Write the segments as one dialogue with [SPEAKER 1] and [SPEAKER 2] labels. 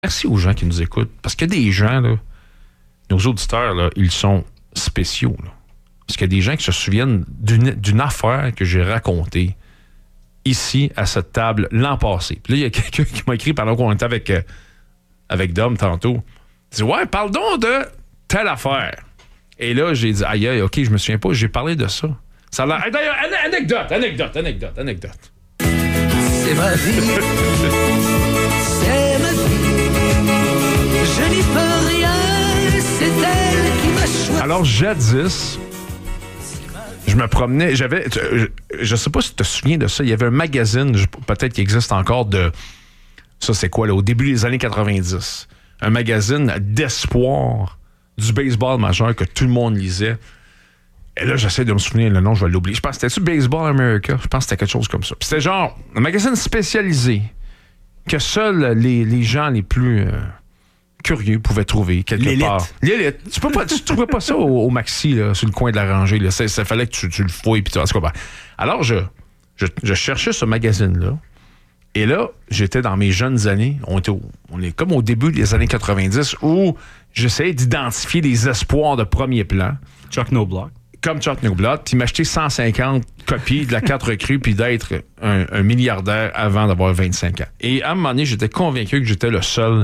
[SPEAKER 1] Merci aux gens qui nous écoutent. Parce qu'il y a des gens, là, nos auditeurs, là, ils sont spéciaux. Là. Parce qu'il y a des gens qui se souviennent d'une affaire que j'ai racontée ici, à cette table, l'an passé. Puis là, il y a quelqu'un qui m'a écrit pendant qu'on était avec Dom tantôt. Il dit « Ouais, parle donc de telle affaire. » Et là, j'ai dit « Aïe, aïe, OK, je me souviens pas, j'ai parlé de ça. » Ça a l'air... D'ailleurs, anecdote.
[SPEAKER 2] C'est ma vie. C'est ma vie. Je n'y peux rien. C'est elle qui m'a choisi.
[SPEAKER 1] Alors, jadis, je me promenais, je sais pas si tu te souviens de ça, il y avait un magazine, peut-être qu'il existe encore, ça c'est quoi, là, au début des années 90. Un magazine d'espoir du baseball majeur que tout le monde lisait. Et là, j'essaie de me souvenir le nom, je vais l'oublier. Je pense que c'était-tu Baseball America? Je pense que c'était quelque chose comme ça. Puis c'était genre un magazine spécialisé que seuls les gens les plus curieux pouvaient trouver quelque part. L'élite. Tu trouvais pas ça au Maxi, là, sur le coin de la rangée. Là. Ça fallait que tu le fouilles. Puis alors, je cherchais ce magazine-là. Et là, j'étais dans mes jeunes années. On est comme au début des années 90 où j'essayais d'identifier des espoirs de premier plan.
[SPEAKER 3] Chuck Knobloch.
[SPEAKER 1] Comme Chuck Knobloch, puis m'acheter 150 copies de la 4 recrues puis d'être un milliardaire avant d'avoir 25 ans. Et à un moment donné, j'étais convaincu que j'étais le seul,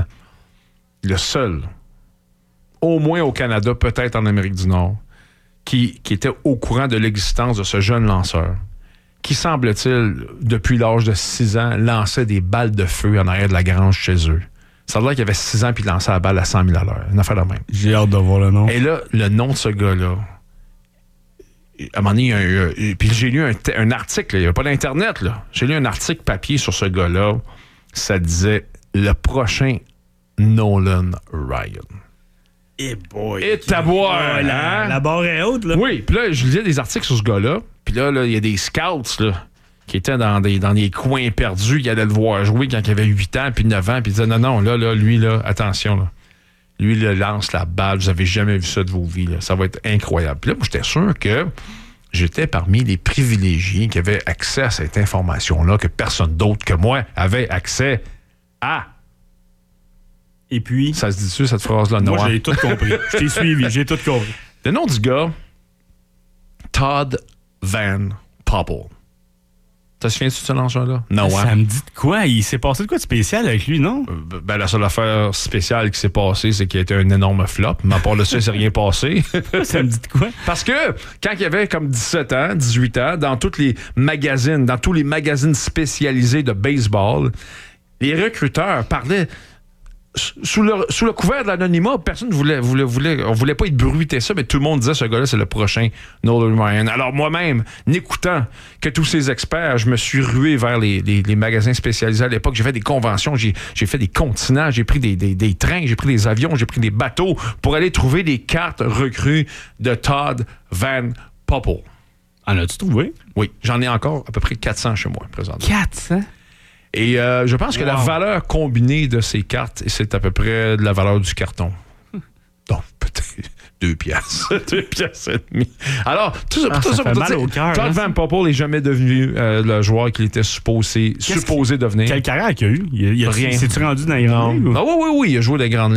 [SPEAKER 1] au moins au Canada, peut-être en Amérique du Nord, qui était au courant de l'existence de ce jeune lanceur, qui, semble-t-il, depuis l'âge de 6 ans, lançait des balles de feu en arrière de la grange chez eux. Ça a l'air qu'il avait 6 ans puis il lançait la balle à 100 000 à l'heure. Une affaire de même.
[SPEAKER 3] J'ai hâte de voir le nom.
[SPEAKER 1] Et là, le nom de ce gars-là, à un moment donné, puis j'ai lu un article, il n'y avait pas d'Internet, là. J'ai lu un article papier sur ce gars-là. Ça disait le prochain Nolan Ryan.
[SPEAKER 3] Et boy.
[SPEAKER 1] Et taboire,
[SPEAKER 3] la barre est haute, là.
[SPEAKER 1] Oui, puis là, je lisais des articles sur ce gars-là. Puis là, il y a des scouts, là, qui étaient dans des coins perdus, qui allaient le voir jouer quand il avait 8 ans, puis 9 ans, puis ils disaient non, là, lui, là, attention, là. Lui, il lance la balle. Vous n'avez jamais vu ça de vos vies. Là. Ça va être incroyable. Puis là, moi, j'étais sûr que j'étais parmi les privilégiés qui avaient accès à cette information-là, que personne d'autre que moi avait accès à.
[SPEAKER 3] Et puis...
[SPEAKER 1] Ça se dit-tu, cette phrase-là? Non.
[SPEAKER 3] Moi, j'ai tout compris. Je t'ai suivi. J'ai tout compris.
[SPEAKER 1] Le nom du gars, Todd Van Poppel. T'as souviens-tu de ce lanceur-là? Non,
[SPEAKER 3] Ça me dit de quoi? Il s'est passé de quoi de spécial avec lui, non?
[SPEAKER 1] Ben, la seule affaire spéciale qui s'est passée, c'est qu'il a été un énorme flop. Mais à part de ça, il s'est rien passé.
[SPEAKER 3] Ça me dit de quoi?
[SPEAKER 1] Parce que quand il avait comme 17 ans, 18 ans, dans tous les magazines spécialisés de baseball, les recruteurs parlaient sous le couvert de l'anonymat. Personne on voulait pas être bruité ça, mais tout le monde disait ce gars-là, c'est le prochain Nolan Ryan. Alors moi-même, n'écoutant que tous ces experts, je me suis rué vers les magasins spécialisés à l'époque. J'ai fait des conventions, j'ai fait des continents, j'ai pris des trains, j'ai pris des avions, j'ai pris des bateaux pour aller trouver des cartes recrues de Todd Van Poppel.
[SPEAKER 3] En as-tu trouvé?
[SPEAKER 1] Oui, j'en ai encore à peu près 400 chez moi présentement.
[SPEAKER 3] 400?
[SPEAKER 1] Et je pense que la valeur combinée de ces cartes, c'est à peu près de la valeur du carton. Donc, peut-être 2 piastres. 2 piastres et demi. Alors, tout ça pour te dire, Todd Van Poppel n'est jamais devenu le joueur qu'il était supposé devenir.
[SPEAKER 3] Quelle carrière qu'il a eu? Il rien. S'est-tu rendu dans les grandes ligues?
[SPEAKER 1] Ah oui, il a joué dans les grandes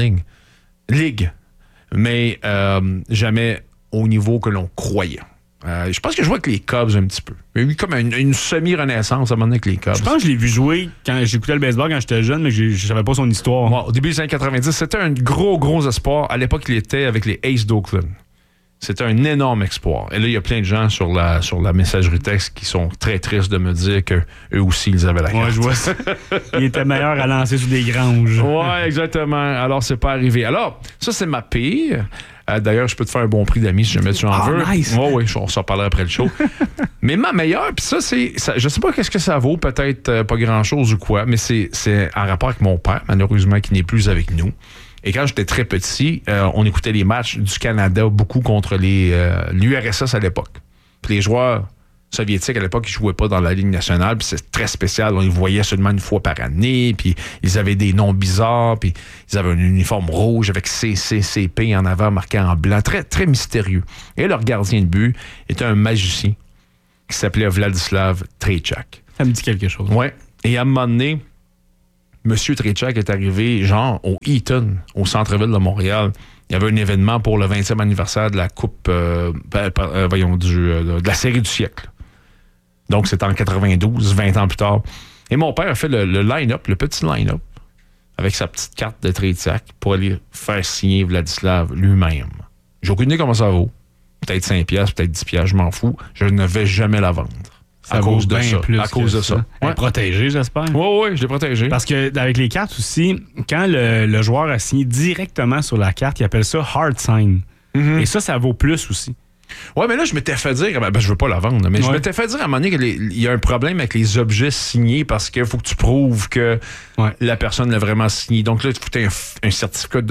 [SPEAKER 1] ligues. Mais jamais au niveau que l'on croyait. Je pense que je jouais avec les Cubs un petit peu. Il y a eu comme une semi-renaissance à un moment donné avec les Cubs.
[SPEAKER 3] Je pense que je l'ai vu jouer quand j'écoutais le baseball quand j'étais jeune, mais je savais pas son histoire.
[SPEAKER 1] Bon, au début des années 90, c'était un gros espoir. À l'époque, il était avec les Aces d'Oakland. C'était un énorme espoir. Et là, il y a plein de gens sur la messagerie texte qui sont très tristes de me dire qu'eux aussi, ils avaient la carte.
[SPEAKER 3] Ouais, je vois ça. Il était meilleur à lancer sur des granges.
[SPEAKER 1] Ouais, exactement. Alors, c'est pas arrivé. Alors, ça, c'est ma pire. D'ailleurs, je peux te faire un bon prix d'amis si jamais tu en veux.
[SPEAKER 3] Nice.
[SPEAKER 1] Oui, on s'en parlera après le show. Mais ma meilleure, puis ça, je sais pas qu'est-ce que ça vaut, peut-être pas grand-chose ou quoi, mais c'est en rapport avec mon père, malheureusement, qui n'est plus avec nous. Et quand j'étais très petit, on écoutait les matchs du Canada beaucoup contre l'URSS à l'époque. Puis les joueurs soviétiques à l'époque, ils jouaient pas dans la Ligue nationale, puis c'est très spécial. On les voyait seulement une fois par année, puis ils avaient des noms bizarres, puis ils avaient un uniforme rouge avec CCCP en avant marqué en blanc, très, très mystérieux. Et leur gardien de but était un magicien qui s'appelait Vladislav Trejčák.
[SPEAKER 3] Ça me dit quelque chose.
[SPEAKER 1] Ouais. Et à un moment donné, Monsieur Trechak est arrivé, genre, au Eaton, au centre-ville de Montréal. Il y avait un événement pour le 20e anniversaire de la Coupe, de la série du siècle. Donc, c'était en 92, 20 ans plus tard. Et mon père a fait le line-up, le petit line-up, avec sa petite carte de Tretiak pour aller faire signer Vladislav lui-même. J'ai aucune idée comment ça vaut. Peut-être 5$, peut-être 10$, je m'en fous. Je ne vais jamais la vendre.
[SPEAKER 3] Ça
[SPEAKER 1] à
[SPEAKER 3] vaut
[SPEAKER 1] cause de
[SPEAKER 3] bien
[SPEAKER 1] ça.
[SPEAKER 3] plus
[SPEAKER 1] À cause de ça.
[SPEAKER 3] Elle est protégée, j'espère.
[SPEAKER 1] Oui, je l'ai protégé.
[SPEAKER 3] Parce que avec les cartes aussi, quand le joueur a signé directement sur la carte, il appelle ça hard sign. Et ça vaut plus aussi.
[SPEAKER 1] Ouais, mais là, je m'étais fait dire, je veux pas la vendre, mais je m'étais fait dire à un moment donné qu'il y a un problème avec les objets signés parce qu'il faut que tu prouves que la personne l'a vraiment signé. Donc là, il faut que tu aies un certificat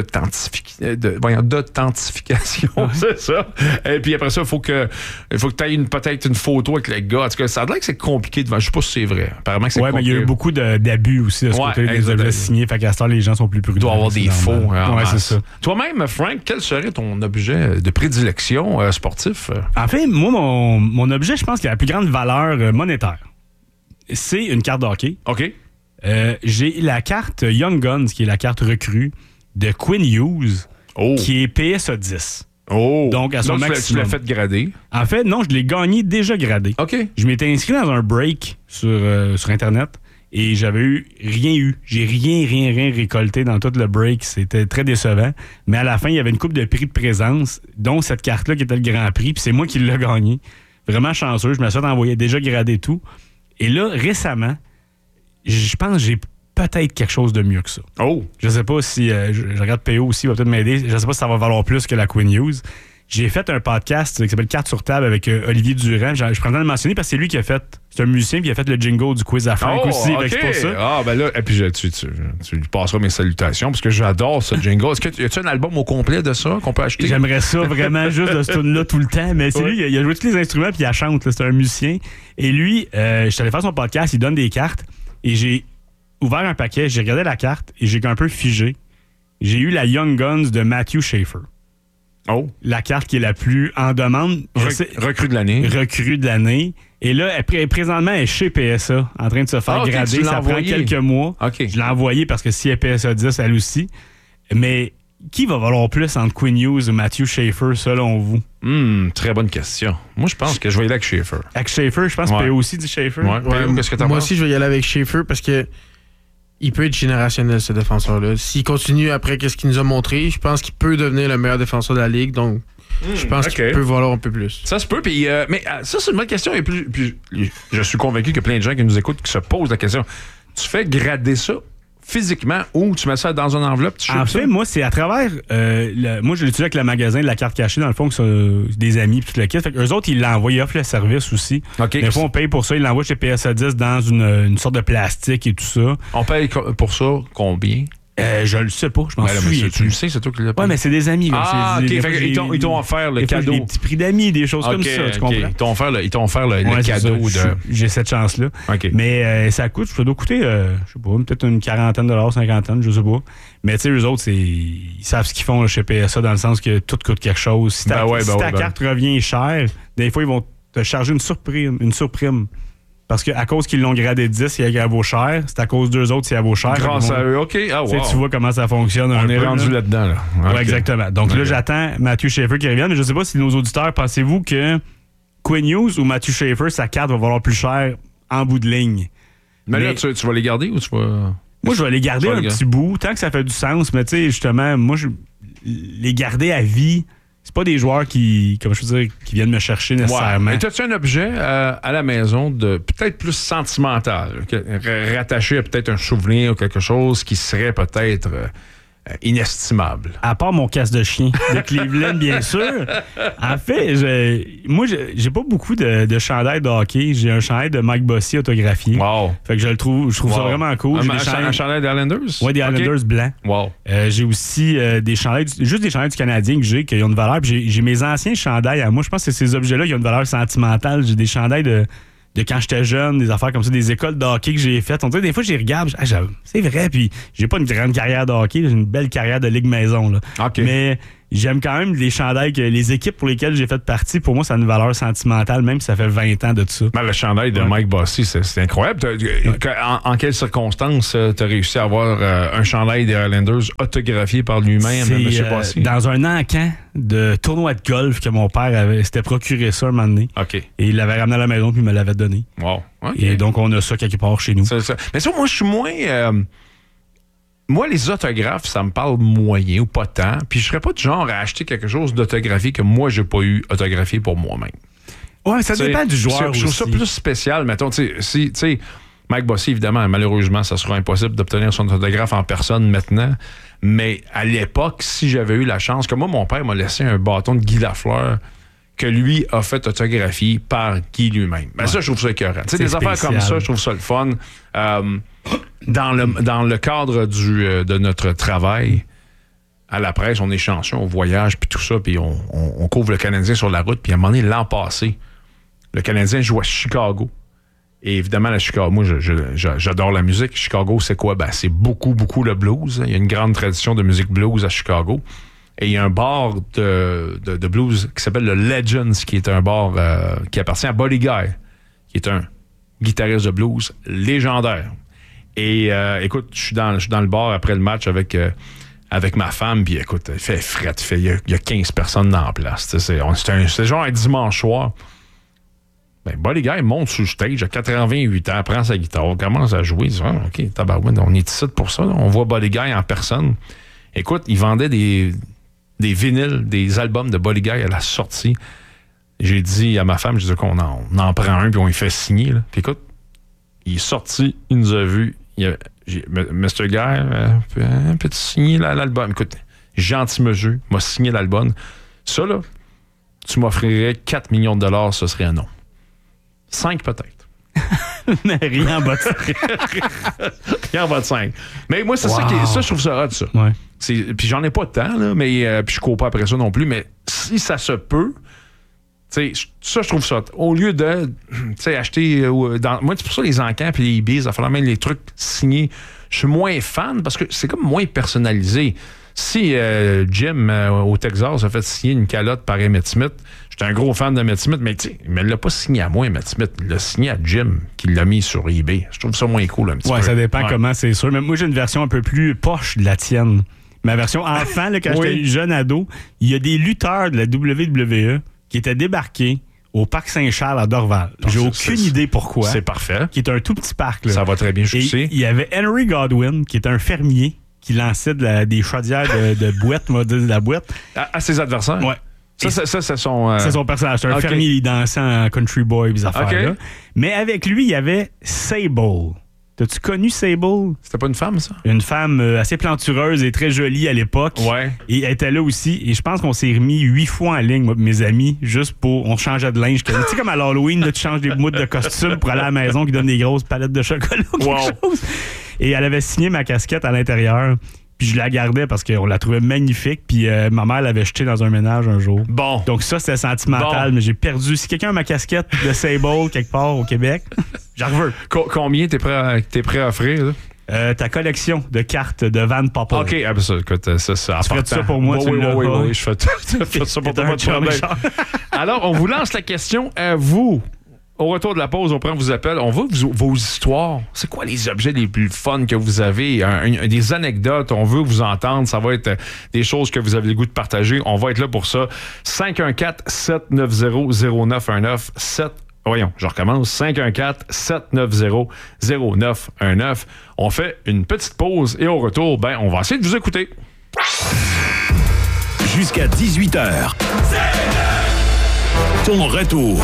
[SPEAKER 1] d'authentification, c'est ça. Et puis après ça, il faut que tu aies peut-être une photo avec le gars. En tout cas, ça a l'air que c'est compliqué de vendre. Je sais pas si c'est vrai. Apparemment que c'est compliqué.
[SPEAKER 3] Mais il y a eu beaucoup d'abus aussi de ce côté des objets signés. Fait qu'à ce temps, les gens sont plus prudents.
[SPEAKER 1] Il doit y avoir des faux.
[SPEAKER 3] C'est ça.
[SPEAKER 1] Toi-même, Frank, quel serait ton objet de prédilection sportif?
[SPEAKER 3] En fait, moi, mon objet, je pense qu'il a la plus grande valeur monétaire. C'est une carte de hockey.
[SPEAKER 1] OK.
[SPEAKER 3] J'ai la carte Young Guns, qui est la carte recrue de Quinn Hughes, qui est PSA 10. Donc, à son maximum.
[SPEAKER 1] Tu l'as fait grader?
[SPEAKER 3] En fait, non, je l'ai gagné déjà gradé.
[SPEAKER 1] OK.
[SPEAKER 3] Je m'étais inscrit dans un break sur Internet et j'avais rien eu. J'ai rien récolté dans tout le break. C'était très décevant. Mais à la fin, il y avait une coupe de prix de présence, dont cette carte-là qui était le Grand Prix, puis c'est moi qui l'ai gagné. Vraiment chanceux. Je me suis envoyé déjà gradé tout. Et là, récemment, je pense que j'ai peut-être quelque chose de mieux que ça. Je sais pas si... je regarde PO aussi, il va peut-être m'aider. Je sais pas si ça va valoir plus que la Quinn Hughes. J'ai fait un podcast qui s'appelle Cartes sur table avec Olivier Durand. Je prends le temps de le mentionner parce que c'est lui qui a fait... C'est un musicien qui a fait le jingle du quiz à Frank aussi.
[SPEAKER 1] OK.
[SPEAKER 3] C'est pour ça.
[SPEAKER 1] Ah, ben là, et puis tu lui passeras mes salutations parce que j'adore ce jingle. Est-ce que y a-tu un album au complet de ça qu'on peut acheter?
[SPEAKER 3] J'aimerais ça vraiment juste de ce tune-là tout le temps. Mais c'est lui, il a joué tous les instruments puis il chante. Là. C'est un musicien. Et lui, je suis allé faire son podcast, il donne des cartes et j'ai ouvert un paquet, j'ai regardé la carte et j'ai un peu figé. J'ai eu la Young Guns de Matthew Schaefer. La carte qui est la plus en demande.
[SPEAKER 1] Recrue de l'année.
[SPEAKER 3] Recrue de l'année. Et là, présentement, elle est chez PSA, en train de se faire grader. Ça prend quelques mois.
[SPEAKER 1] Okay.
[SPEAKER 3] Je l'ai envoyé parce que si elle est PSA 10, elle aussi. Mais qui va valoir plus entre Quinn Hughes et Matthew Schaefer, selon vous?
[SPEAKER 1] Très bonne question. Moi, je pense que je vais y aller avec Schaefer.
[SPEAKER 3] Avec Schaefer, je pense que PO aussi dit Schaefer.
[SPEAKER 1] Qu'est-ce que t'en penses?
[SPEAKER 4] Moi aussi, je vais y aller avec Schaefer parce que il peut être générationnel, ce défenseur-là. S'il continue après ce qu'il nous a montré, je pense qu'il peut devenir le meilleur défenseur de la Ligue. Donc, je pense qu'il peut valoir un peu plus.
[SPEAKER 1] Ça se peut. Puis, mais ça, c'est une bonne question. Et puis, je suis convaincu qu'il y a plein de gens qui nous écoutent qui se posent la question. Tu fais grader ça physiquement ou tu mets ça dans une enveloppe?
[SPEAKER 3] En fait, moi, c'est à travers... moi, je l'utilise avec le magasin de la carte cachée, dans le fond, que c'est des amis et tout le kit. Fait qu'eux autres, ils l'envoient, ils offrent le service aussi.
[SPEAKER 1] Okay.
[SPEAKER 3] Des fois, on paye pour ça. Ils l'envoient chez PSA 10 dans une sorte de plastique et tout ça.
[SPEAKER 1] On paye pour ça combien?
[SPEAKER 3] Je le sais pas, je m'en souviens.
[SPEAKER 1] Tu le sais, c'est toi qui l'as payé.
[SPEAKER 3] Ouais, mais c'est des amis.
[SPEAKER 1] OK. Ils t'ont offert le cadeau.
[SPEAKER 3] Des petits prix d'amis, des choses comme ça, tu comprends?
[SPEAKER 1] Ils t'ont offert le cadeau.
[SPEAKER 3] J'ai cette chance-là.
[SPEAKER 1] Okay.
[SPEAKER 3] Mais ça doit coûter, je sais pas, peut-être une quarantaine de dollars, cinquantaine, je sais pas. Mais tu sais, eux autres, ils savent ce qu'ils font là, chez PSA dans le sens que tout coûte quelque chose. Si ta carte revient chère, des fois, ils vont te charger une surprime. Parce qu'à cause qu'ils l'ont gradé 10, il vaut cher. C'est à cause d'eux autres, si elle vaut cher.
[SPEAKER 1] Grâce à eux, OK. Ah, wow.
[SPEAKER 3] Tu vois comment ça fonctionne.
[SPEAKER 1] On est rendu là-dedans. Là.
[SPEAKER 3] Okay. Ouais, exactement. Donc là, j'attends Matthew Schaefer qui revienne. Mais je ne sais pas si nos auditeurs, pensez-vous que Quinn Hughes ou Matthew Schaefer, sa carte va valoir plus cher en bout de ligne?
[SPEAKER 1] Mais là, tu vas les garder ou tu vas...
[SPEAKER 3] Moi, je vais les garder un petit bout, tant que ça fait du sens. Mais tu sais, justement, moi, les garder à vie... C'est pas des joueurs qui viennent me chercher nécessairement.
[SPEAKER 1] Et as-tu un objet à la maison de peut-être plus sentimental, rattaché à peut-être un souvenir ou quelque chose qui serait peut-être inestimable?
[SPEAKER 3] À part mon casse de chien de Cleveland, bien sûr. En fait, j'ai pas beaucoup de chandails de hockey. J'ai un chandail de Mike Bossy autographié.
[SPEAKER 1] Wow.
[SPEAKER 3] Fait que je trouve ça vraiment cool.
[SPEAKER 1] Un chandail des Islanders?
[SPEAKER 3] Oui, des Islanders blancs.
[SPEAKER 1] Wow.
[SPEAKER 3] J'ai aussi des chandails du Canadien qui ont une valeur. Puis j'ai mes anciens chandails à moi. Je pense que c'est ces objets-là qui ont une valeur sentimentale. J'ai des chandails de quand j'étais jeune, des affaires comme ça, des écoles de hockey que j'ai faites. On dirait des fois, j'y regarde, c'est vrai, puis j'ai pas une grande carrière de hockey, j'ai une belle carrière de ligue maison. Là.
[SPEAKER 1] Okay.
[SPEAKER 3] Mais j'aime quand même les chandails que les équipes pour lesquelles j'ai fait partie. Pour moi, ça a une valeur sentimentale, même si ça fait 20 ans de tout ça.
[SPEAKER 1] Ben, le chandail de Mike Bossy, c'est incroyable. En quelles circonstances tu as réussi à avoir un chandail des Highlanders autographié par lui-même, M. Bossy?
[SPEAKER 3] Dans un encan de tournoi de golf que mon père s'était procuré ça un moment donné.
[SPEAKER 1] OK.
[SPEAKER 3] Et il l'avait ramené à la maison puis il me l'avait donné.
[SPEAKER 1] Wow. OK.
[SPEAKER 3] Et donc, on a ça quelque part chez nous.
[SPEAKER 1] C'est ça. Mais ça, moi, je suis moins... Moi, les autographes, ça me parle moyen ou pas tant. Puis je serais pas du genre à acheter quelque chose d'autographié que moi, j'ai pas eu autographié pour moi-même.
[SPEAKER 3] Ouais, ça dépend du joueur aussi.
[SPEAKER 1] Je trouve ça plus spécial. Mettons, tu sais, Mike Bossy, évidemment, malheureusement, ça sera impossible d'obtenir son autographe en personne maintenant. Mais à l'époque, si j'avais eu la chance, que moi, mon père m'a laissé un bâton de Guy Lafleur que lui a fait autographier par Guy lui-même. Ben ça, je trouve ça écœurant. Tu sais, des affaires comme ça, je trouve ça le fun. Dans le cadre de notre travail, à la presse, on est chanceux, on voyage, puis tout ça, puis on couvre le Canadien sur la route. Puis à un moment donné, l'an passé, le Canadien joue à Chicago. Et évidemment, à Chicago, moi, j'adore la musique. Chicago, c'est quoi? Ben, c'est beaucoup, beaucoup le blues. Il y a une grande tradition de musique blues à Chicago. Et il y a un bar de blues qui s'appelle le Legends, qui est un bar qui appartient à Buddy Guy, qui est un guitariste de blues légendaire. Et écoute, je suis dans le bar après le match avec ma femme, puis écoute, il fait fret, il y a 15 personnes dans la place. C'est genre un dimanche soir. Ben, Buddy Guy monte sur le stage à 88 ans, prend sa guitare, commence à jouer. Il dit, OK, tabarouette, on est ici pour ça. Là. On voit Buddy Guy en personne. Écoute, il vendait des vinyles, des albums de Buddy Guy à la sortie. J'ai dit à ma femme, je dis qu'on en prend un, puis on y fait signer. Là. Puis écoute, il est sorti, il nous a vus. Mr. Guy, peux-tu signer l'album? Écoute, gentil monsieur, m'a signé l'album. Ça, là, tu m'offrirais 4 millions de dollars, ce serait un non. 5 peut-être.
[SPEAKER 3] Mais rien en bas de 5.
[SPEAKER 1] Rien en bas de 5. Mais moi, c'est ça, je trouve ça hot, ça.
[SPEAKER 3] Ouais.
[SPEAKER 1] Puis j'en ai pas de temps, là, mais puis je cours pas après ça non plus, mais si ça se peut, ça, je trouve ça. Au lieu de acheter. Moi, c'est pour ça les encans et les eBay, ça fait même les trucs signés. Je suis moins fan parce que c'est comme moins personnalisé. Si Jim au Texas a fait signer une calotte par Emmitt Smith, j'étais un gros fan d'Emmitt Smith, mais il ne l'a pas signé à moi, Emmitt Smith. Il l'a signé à Jim, qui l'a mis sur eBay. Je trouve ça moins cool un petit peu.
[SPEAKER 3] Ouais, ça dépend comment, c'est sûr. Mais moi, j'ai une version un peu plus poche de la tienne. Ma version enfant, là, quand j'étais jeune ado, il y a des lutteurs de la WWE qui étaient débarqués au Parc Saint-Charles à Dorval. J'ai aucune idée pourquoi.
[SPEAKER 1] C'est parfait.
[SPEAKER 3] Qui est un tout petit parc. Là.
[SPEAKER 1] Ça va très bien jusqu'ici.
[SPEAKER 3] Il y avait Henry Godwin, qui est un fermier, qui lançait des chaudières de boîte, on va dire de la boîte.
[SPEAKER 1] À ses adversaires?
[SPEAKER 3] Ouais.
[SPEAKER 1] Ça, c'est son...
[SPEAKER 3] C'est son personnage. C'est un fermier, il dansait en country boy, des affaires-là. Mais avec lui, il y avait Sable. T'as-tu connu Sable? C'était
[SPEAKER 1] pas une femme, ça?
[SPEAKER 3] Une femme assez plantureuse et très jolie à l'époque.
[SPEAKER 1] Ouais.
[SPEAKER 3] Et elle était là aussi. Et je pense qu'on s'est remis 8 fois en ligne, moi, mes amis, juste pour... On changeait de linge. Tu sais, comme à l'Halloween, là, tu changes des moudes de costume pour aller à la maison qui donne des grosses palettes de chocolat ou quelque chose. Et elle avait signé ma casquette à l'intérieur. Puis je la gardais parce qu'on la trouvait magnifique. Puis ma mère l'avait jetée dans un ménage un jour.
[SPEAKER 1] Bon.
[SPEAKER 3] Donc ça, c'était sentimental, mais j'ai perdu. Si quelqu'un a ma casquette de Sable quelque part au Québec, j'en veux.
[SPEAKER 1] Combien t'es prêt à offrir, là?
[SPEAKER 3] Ta collection de cartes de Van Poppel.
[SPEAKER 1] OK, ça, écoute, ça
[SPEAKER 3] tu ferais ça pour moi,
[SPEAKER 1] oui, je fais ça pour toi. Alors, on vous lance la question à vous. Au retour de la pause, on prend vos appels. On veut vos histoires. C'est quoi les objets les plus fun que vous avez? Des anecdotes. On veut vous entendre. Ça va être des choses que vous avez le goût de partager. On va être là pour ça. 514-790-0919. Voyons, je recommence. 514-790-0919. On fait une petite pause et au retour, on va essayer de vous écouter.
[SPEAKER 5] Jusqu'à 18h. Ton retour.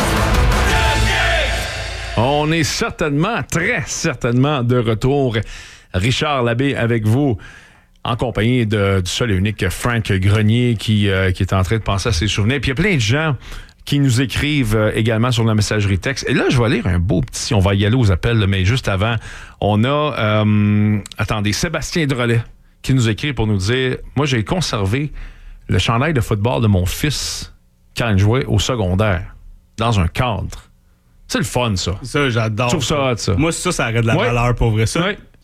[SPEAKER 1] On est très certainement de retour. Richard Labbé avec vous, en compagnie du seul et unique Frank Grenier qui est en train de penser à ses souvenirs. Puis il y a plein de gens qui nous écrivent également sur la messagerie texte. Et là, je vais lire un beau petit... On va y aller aux appels, là, mais juste avant, on a... Sébastien Drolet qui nous écrit pour nous dire « Moi, j'ai conservé le chandail de football de mon fils quand il jouait au secondaire, dans un cadre. » C'est le fun, ça.
[SPEAKER 3] Ça, j'adore.
[SPEAKER 1] Je trouve ça hot, ça.
[SPEAKER 3] Moi, ça aurait de la valeur pour vrai. Ça,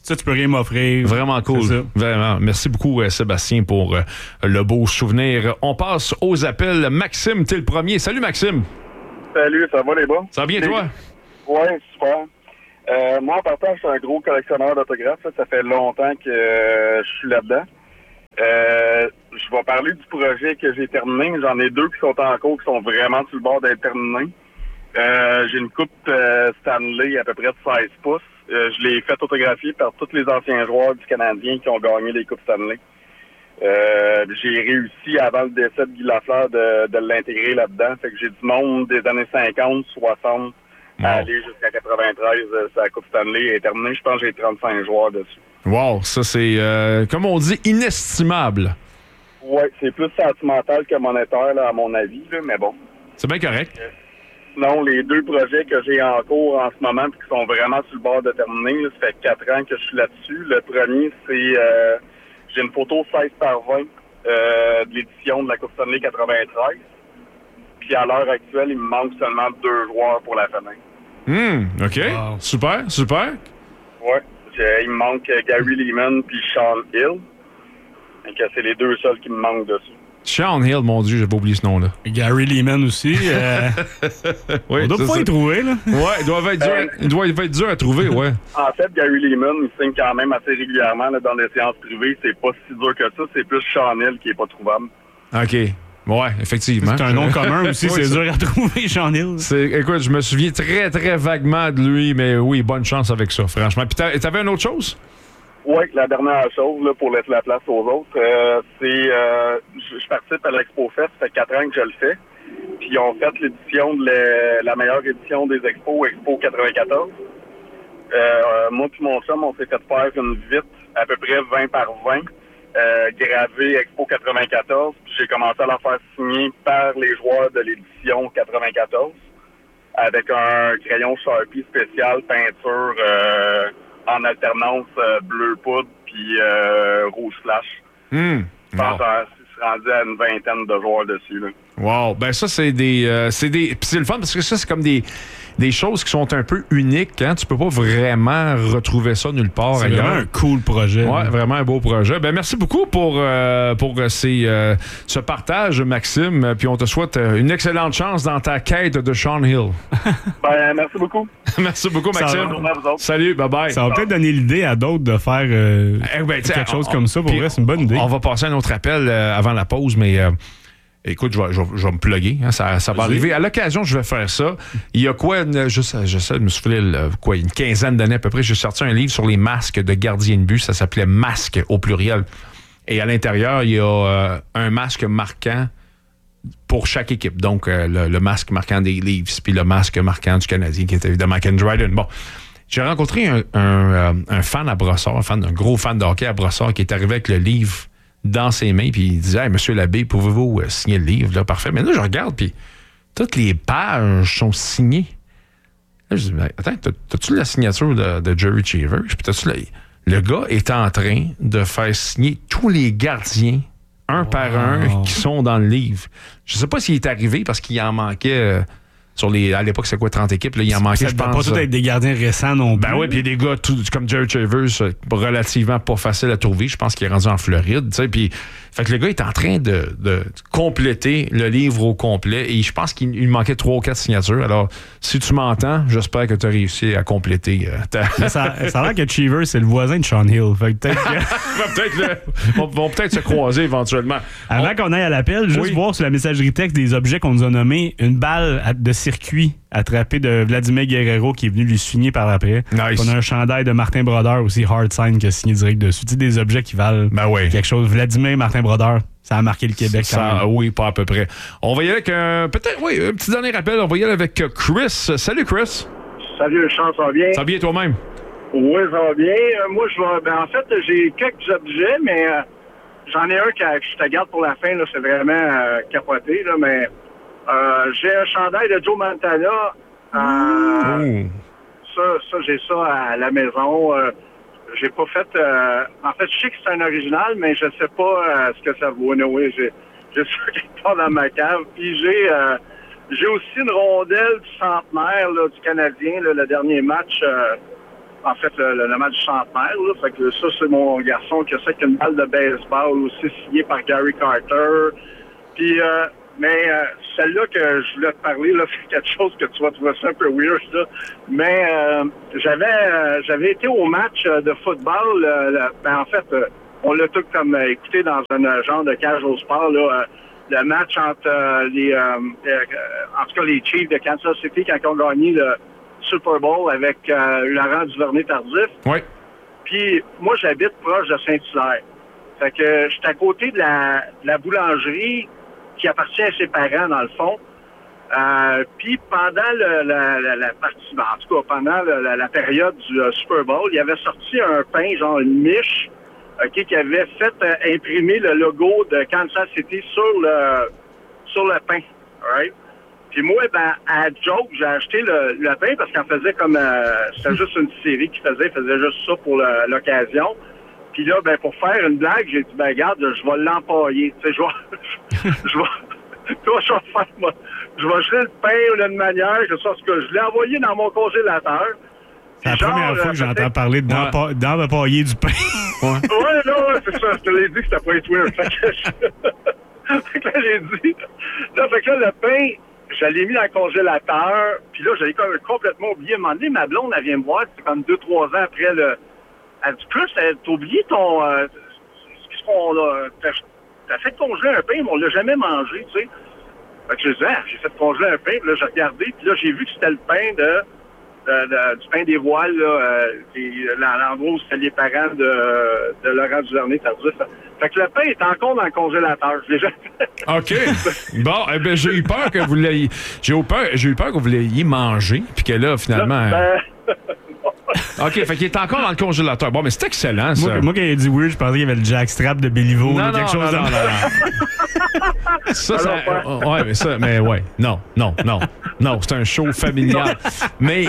[SPEAKER 3] Ça, tu peux rien m'offrir.
[SPEAKER 1] Vraiment cool. Vraiment. Merci beaucoup, Sébastien, pour le beau souvenir. On passe aux appels. Maxime, t'es le premier. Salut, Maxime.
[SPEAKER 6] Salut, ça va les bons?
[SPEAKER 1] Ça va bien, toi?
[SPEAKER 6] Oui, super. Moi, en partant, je suis un gros collectionneur d'autographes. Ça fait longtemps que je suis là-dedans. Je vais parler du projet que j'ai terminé. J'en ai 2 qui sont en cours, qui sont vraiment sur le bord d'être terminés. J'ai une coupe Stanley à peu près de 16 pouces. Je l'ai fait autographier par tous les anciens joueurs du Canadien qui ont gagné les coupes Stanley. J'ai réussi, avant le décès de Guy Lafleur, de l'intégrer là-dedans. Fait que j'ai du monde des années 50, 60, à aller jusqu'à 93. Sa coupe Stanley est terminée. Je pense que j'ai 35 joueurs dessus.
[SPEAKER 1] Wow, ça c'est, comme on dit, inestimable.
[SPEAKER 6] Oui, c'est plus sentimental que monétaire, là, à mon avis, là, mais bon.
[SPEAKER 1] C'est bien correct.
[SPEAKER 6] Sinon, les 2 projets que j'ai en cours en ce moment et qui sont vraiment sur le bord de terminer, là, ça fait 4 ans que je suis là-dessus. Le premier, c'est j'ai une photo 16 par 20 de l'édition de la Coupe Stanley 93. Puis à l'heure actuelle, il me manque seulement 2 joueurs pour la finale.
[SPEAKER 1] OK. Wow. Super, super.
[SPEAKER 6] Ouais. Il me manque Gary Leeman puis Sean Hill. Donc, c'est les 2 seuls qui me manquent dessus.
[SPEAKER 1] Sean Hill, mon Dieu, j'avais oublié ce nom-là.
[SPEAKER 3] Gary Leeman aussi.
[SPEAKER 1] Oui,
[SPEAKER 3] on doit pas y trouver, là.
[SPEAKER 1] Ouais, il doit être dur à trouver, ouais.
[SPEAKER 6] En fait, Gary Leeman, il signe quand même assez régulièrement là, dans des séances privées. C'est pas si dur que ça. C'est plus Sean Hill qui est pas trouvable.
[SPEAKER 1] OK. Ouais, effectivement.
[SPEAKER 3] C'est un nom commun aussi, c'est dur à trouver, Sean Hill.
[SPEAKER 1] Écoute, je me souviens très, très vaguement de lui, mais oui, bonne chance avec ça, franchement. Puis t'avais une autre chose?
[SPEAKER 6] Oui, la dernière chose, là, pour laisser la place aux autres, je participe à l'Expo Fest, ça fait 4 ans que je le fais. Puis ils ont fait l'édition de la meilleure édition des expos, Expo 94. Moi puis mon chum, on s'est fait faire une vitre à peu près 20 par 20, gravée Expo 94. Puis j'ai commencé à la faire signer par les joueurs de l'édition 94 avec un crayon Sharpie spécial, peinture en alternance bleu poudre puis rouge flash. Je pense que je suis rendu à une 20aine de joueurs dessus. Là.
[SPEAKER 1] Wow! Ben ça, c'est des... Puis c'est le fun parce que ça, c'est comme des choses qui sont un peu uniques. Hein? Tu peux pas vraiment retrouver ça nulle part ailleurs.
[SPEAKER 3] C'est vraiment un cool projet.
[SPEAKER 1] Ouais, vraiment un beau projet. Ben merci beaucoup pour ce partage, Maxime. Puis on te souhaite une excellente chance dans ta quête de Sean Hill.
[SPEAKER 6] Ben, merci beaucoup.
[SPEAKER 1] Merci beaucoup, Maxime. Salut, bye-bye.
[SPEAKER 3] Ça va peut-être donner l'idée à d'autres de faire quelque chose comme ça. Pour vrai, c'est une bonne idée.
[SPEAKER 1] On va passer à un autre appel avant la pause, mais... Écoute, je vais me plugger. Hein, ça va arriver. À l'occasion, je vais faire ça. Il y a quoi, j'essaie de me souvenir, une quinzaine d'années à peu près, j'ai sorti un livre sur les masques de gardiens de but. Ça s'appelait Masque au pluriel. Et à l'intérieur, il y a un masque marquant pour chaque équipe. Donc, le masque marquant des Leafs, puis le masque marquant du Canadien, qui est évidemment Ken Dryden. Bon. J'ai rencontré un fan à Brossard, un gros fan de hockey à Brossard, qui est arrivé avec le livre dans ses mains, puis il disait « Hey, monsieur l'abbé, pouvez-vous signer le livre? » Là, parfait. Mais là, je regarde, puis toutes les pages sont signées. Là, je dis « Attends, t'as-tu la signature de Jerry Cheever? » Puis t'as-tu le gars est en train de faire signer tous les gardiens, un par un, qui sont dans le livre. Je sais pas s'il est arrivé, parce qu'il en manquait... à l'époque, c'est quoi, 30 équipes? Là, il en manquait, je pense.
[SPEAKER 3] Ça ne pas tout être des gardiens récents non plus.
[SPEAKER 1] Ben oui, puis il y a des gars comme Jerry Chavers, relativement pas facile à trouver. Je pense qu'il est rendu en Floride. Puis, fait que le gars est en train de compléter le livre au complet. Et je pense qu'il manquait 3 ou 4 signatures. Alors, si tu m'entends, j'espère que tu as réussi à compléter
[SPEAKER 3] ça a l'air que Cheever, c'est le voisin de Sean Hill. Fait que peut-être
[SPEAKER 1] vont peut-être se croiser éventuellement.
[SPEAKER 3] Avant qu'on aille à l'appel, juste voir sur la messagerie texte des objets qu'on nous a nommés, une balle de circuit attrapée de Vladimir Guerrero qui est venu lui signer par après.
[SPEAKER 1] Nice.
[SPEAKER 3] On a un chandail de Martin Brodeur aussi, Hard Sign, qui a signé direct dessus. Tu sais, des objets qui valent quelque chose. Vladimir, Martin Brodeur, ça a marqué le Québec quand même.
[SPEAKER 1] Oui, pas à peu près. On va y aller avec un petit dernier rappel. On va y aller avec Chris. Salut, Chris.
[SPEAKER 6] Salut, Charles, ça va bien?
[SPEAKER 1] Ça va bien toi-même?
[SPEAKER 6] Oui, ça va bien. Moi, en fait, j'ai quelques objets, mais j'en ai un que je te garde pour la fin. Là, c'est vraiment capoté, là, mais j'ai un chandail de Joe Montana. Ça, j'ai ça à la maison. J'ai pas fait... en fait, je sais que c'est un original, mais je sais pas ce que ça vaut. Oui, j'ai ça quelque part dans ma cave. Puis j'ai aussi une rondelle du centenaire là, du Canadien, là, le dernier match en fait, le match du centenaire. Là. Fait que ça, c'est mon garçon qui a fait une balle de baseball aussi signée par Gary Carter. Puis, mais celle-là que je voulais te parler, là, c'est quelque chose que tu vas trouver ça un peu weird, là. Mais j'avais été au match de football. En fait, on l'a tout comme écouté dans un genre de cage au sport, là. Le match entre en tout cas les Chiefs de Kansas City quand ils ont gagné le Super Bowl avec Laurent Duvernay-Tardif.
[SPEAKER 1] Oui.
[SPEAKER 6] Puis moi, j'habite proche de Saint-Hilaire. Fait que j'étais à côté de la boulangerie qui appartient à ses parents, dans le fond. Puis pendant la partie, en tout cas pendant la période du Super Bowl, il avait sorti un pain, genre une miche, qui avait fait imprimer le logo de Kansas City sur le pain. Right? Puis moi, à joke, j'ai acheté le pain parce qu'on faisait comme... c'était juste une série qui faisait juste ça pour l'occasion. Puis là, pour faire une blague, j'ai dit, regarde, je vais l'empailler. Tu sais, je vais geler le pain d'une manière, je l'ai envoyé dans mon congélateur.
[SPEAKER 3] C'est la première fois que j'entends parler d'empailler du pain.
[SPEAKER 6] Ouais, c'est ça. Je te l'ai dit que c'était pas être weird. Fait que là, j'ai dit... Là, fait que là, le pain, je l'ai mis dans le congélateur. Puis là, j'avais complètement oublié. À un moment donné, ma blonde, elle vient me voir. C'est comme 2-3 ans après Elle dit, Chris, t'as oublié ton... qu'est-ce qu'on a... T'as fait congeler un pain, mais on l'a jamais mangé, tu sais. Fait que je disais, j'ai fait congeler un pain. Puis là, j'ai regardé. Puis là, j'ai vu que c'était le pain du pain des voiles, là, l'endroit où c'était les parents de Laurent Duvernay-Tardif. Fait que le pain est encore dans le congélateur. Je l'ai jamais fait.
[SPEAKER 1] OK. Bon, j'ai eu peur que vous l'ayez... J'ai eu peur que vous l'ayez mangé, puis que là, finalement... OK, fait qu'il est encore dans le congélateur. Bon, mais c'est excellent, ça.
[SPEAKER 3] Moi, quand il a dit weird, je pensais qu'il y avait le jackstrap de Béliveau ou quelque chose
[SPEAKER 1] non. Ouais, mais ça, mais ouais. Non, c'est un show familial. Mais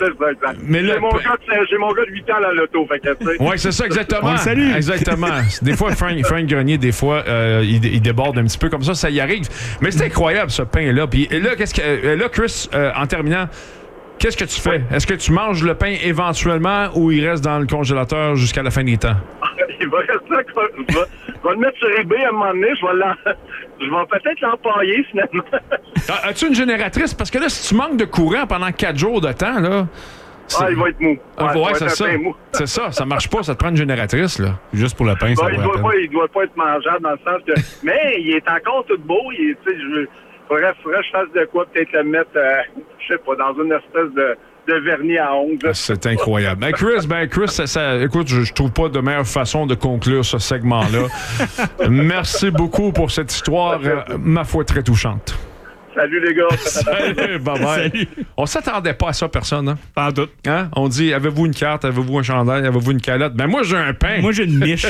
[SPEAKER 6] j'ai mon gars de 8 ans à l'auto, fait que tu sais.
[SPEAKER 1] Ouais, c'est ça, exactement.
[SPEAKER 3] On le salue.
[SPEAKER 1] Exactement. Des fois, Frank Grenier, des fois, il déborde un petit peu comme ça y arrive. Mais c'est incroyable, ce pain-là. Puis là, Chris, en terminant, qu'est-ce que tu fais? Est-ce que tu manges le pain éventuellement ou il reste dans le congélateur jusqu'à la fin des temps?
[SPEAKER 6] Il va rester là. Je vais le mettre sur eBay à un moment donné. Je vais peut-être l'empailler, finalement.
[SPEAKER 1] As-tu une génératrice? Parce que là, si tu manques de courant pendant 4 jours de temps, là...
[SPEAKER 6] il va être mou.
[SPEAKER 1] Ouais, c'est ça. C'est ça. Ça marche pas. Ça te prend une génératrice, là. Juste pour le pain, ça
[SPEAKER 6] il doit pas être mangeable dans le sens que... Mais il est encore tout beau. Tu sais, faudrait que je fasse de quoi, peut-être le mettre, je sais pas, dans une espèce de vernis à ongles.
[SPEAKER 1] C'est incroyable. Chris, écoute, je trouve pas de meilleure façon de conclure ce segment-là. Merci beaucoup pour cette histoire, ma foi, très touchante.
[SPEAKER 6] Salut les gars.
[SPEAKER 1] Salut, bye-bye.
[SPEAKER 3] Salut.
[SPEAKER 1] On s'attendait pas à ça, personne. Hein?
[SPEAKER 3] Pas en tout.
[SPEAKER 1] Hein? On dit, avez-vous une carte, avez-vous un chandail, avez-vous une calotte? Ben moi, j'ai un pain.
[SPEAKER 3] Moi, j'ai une miche.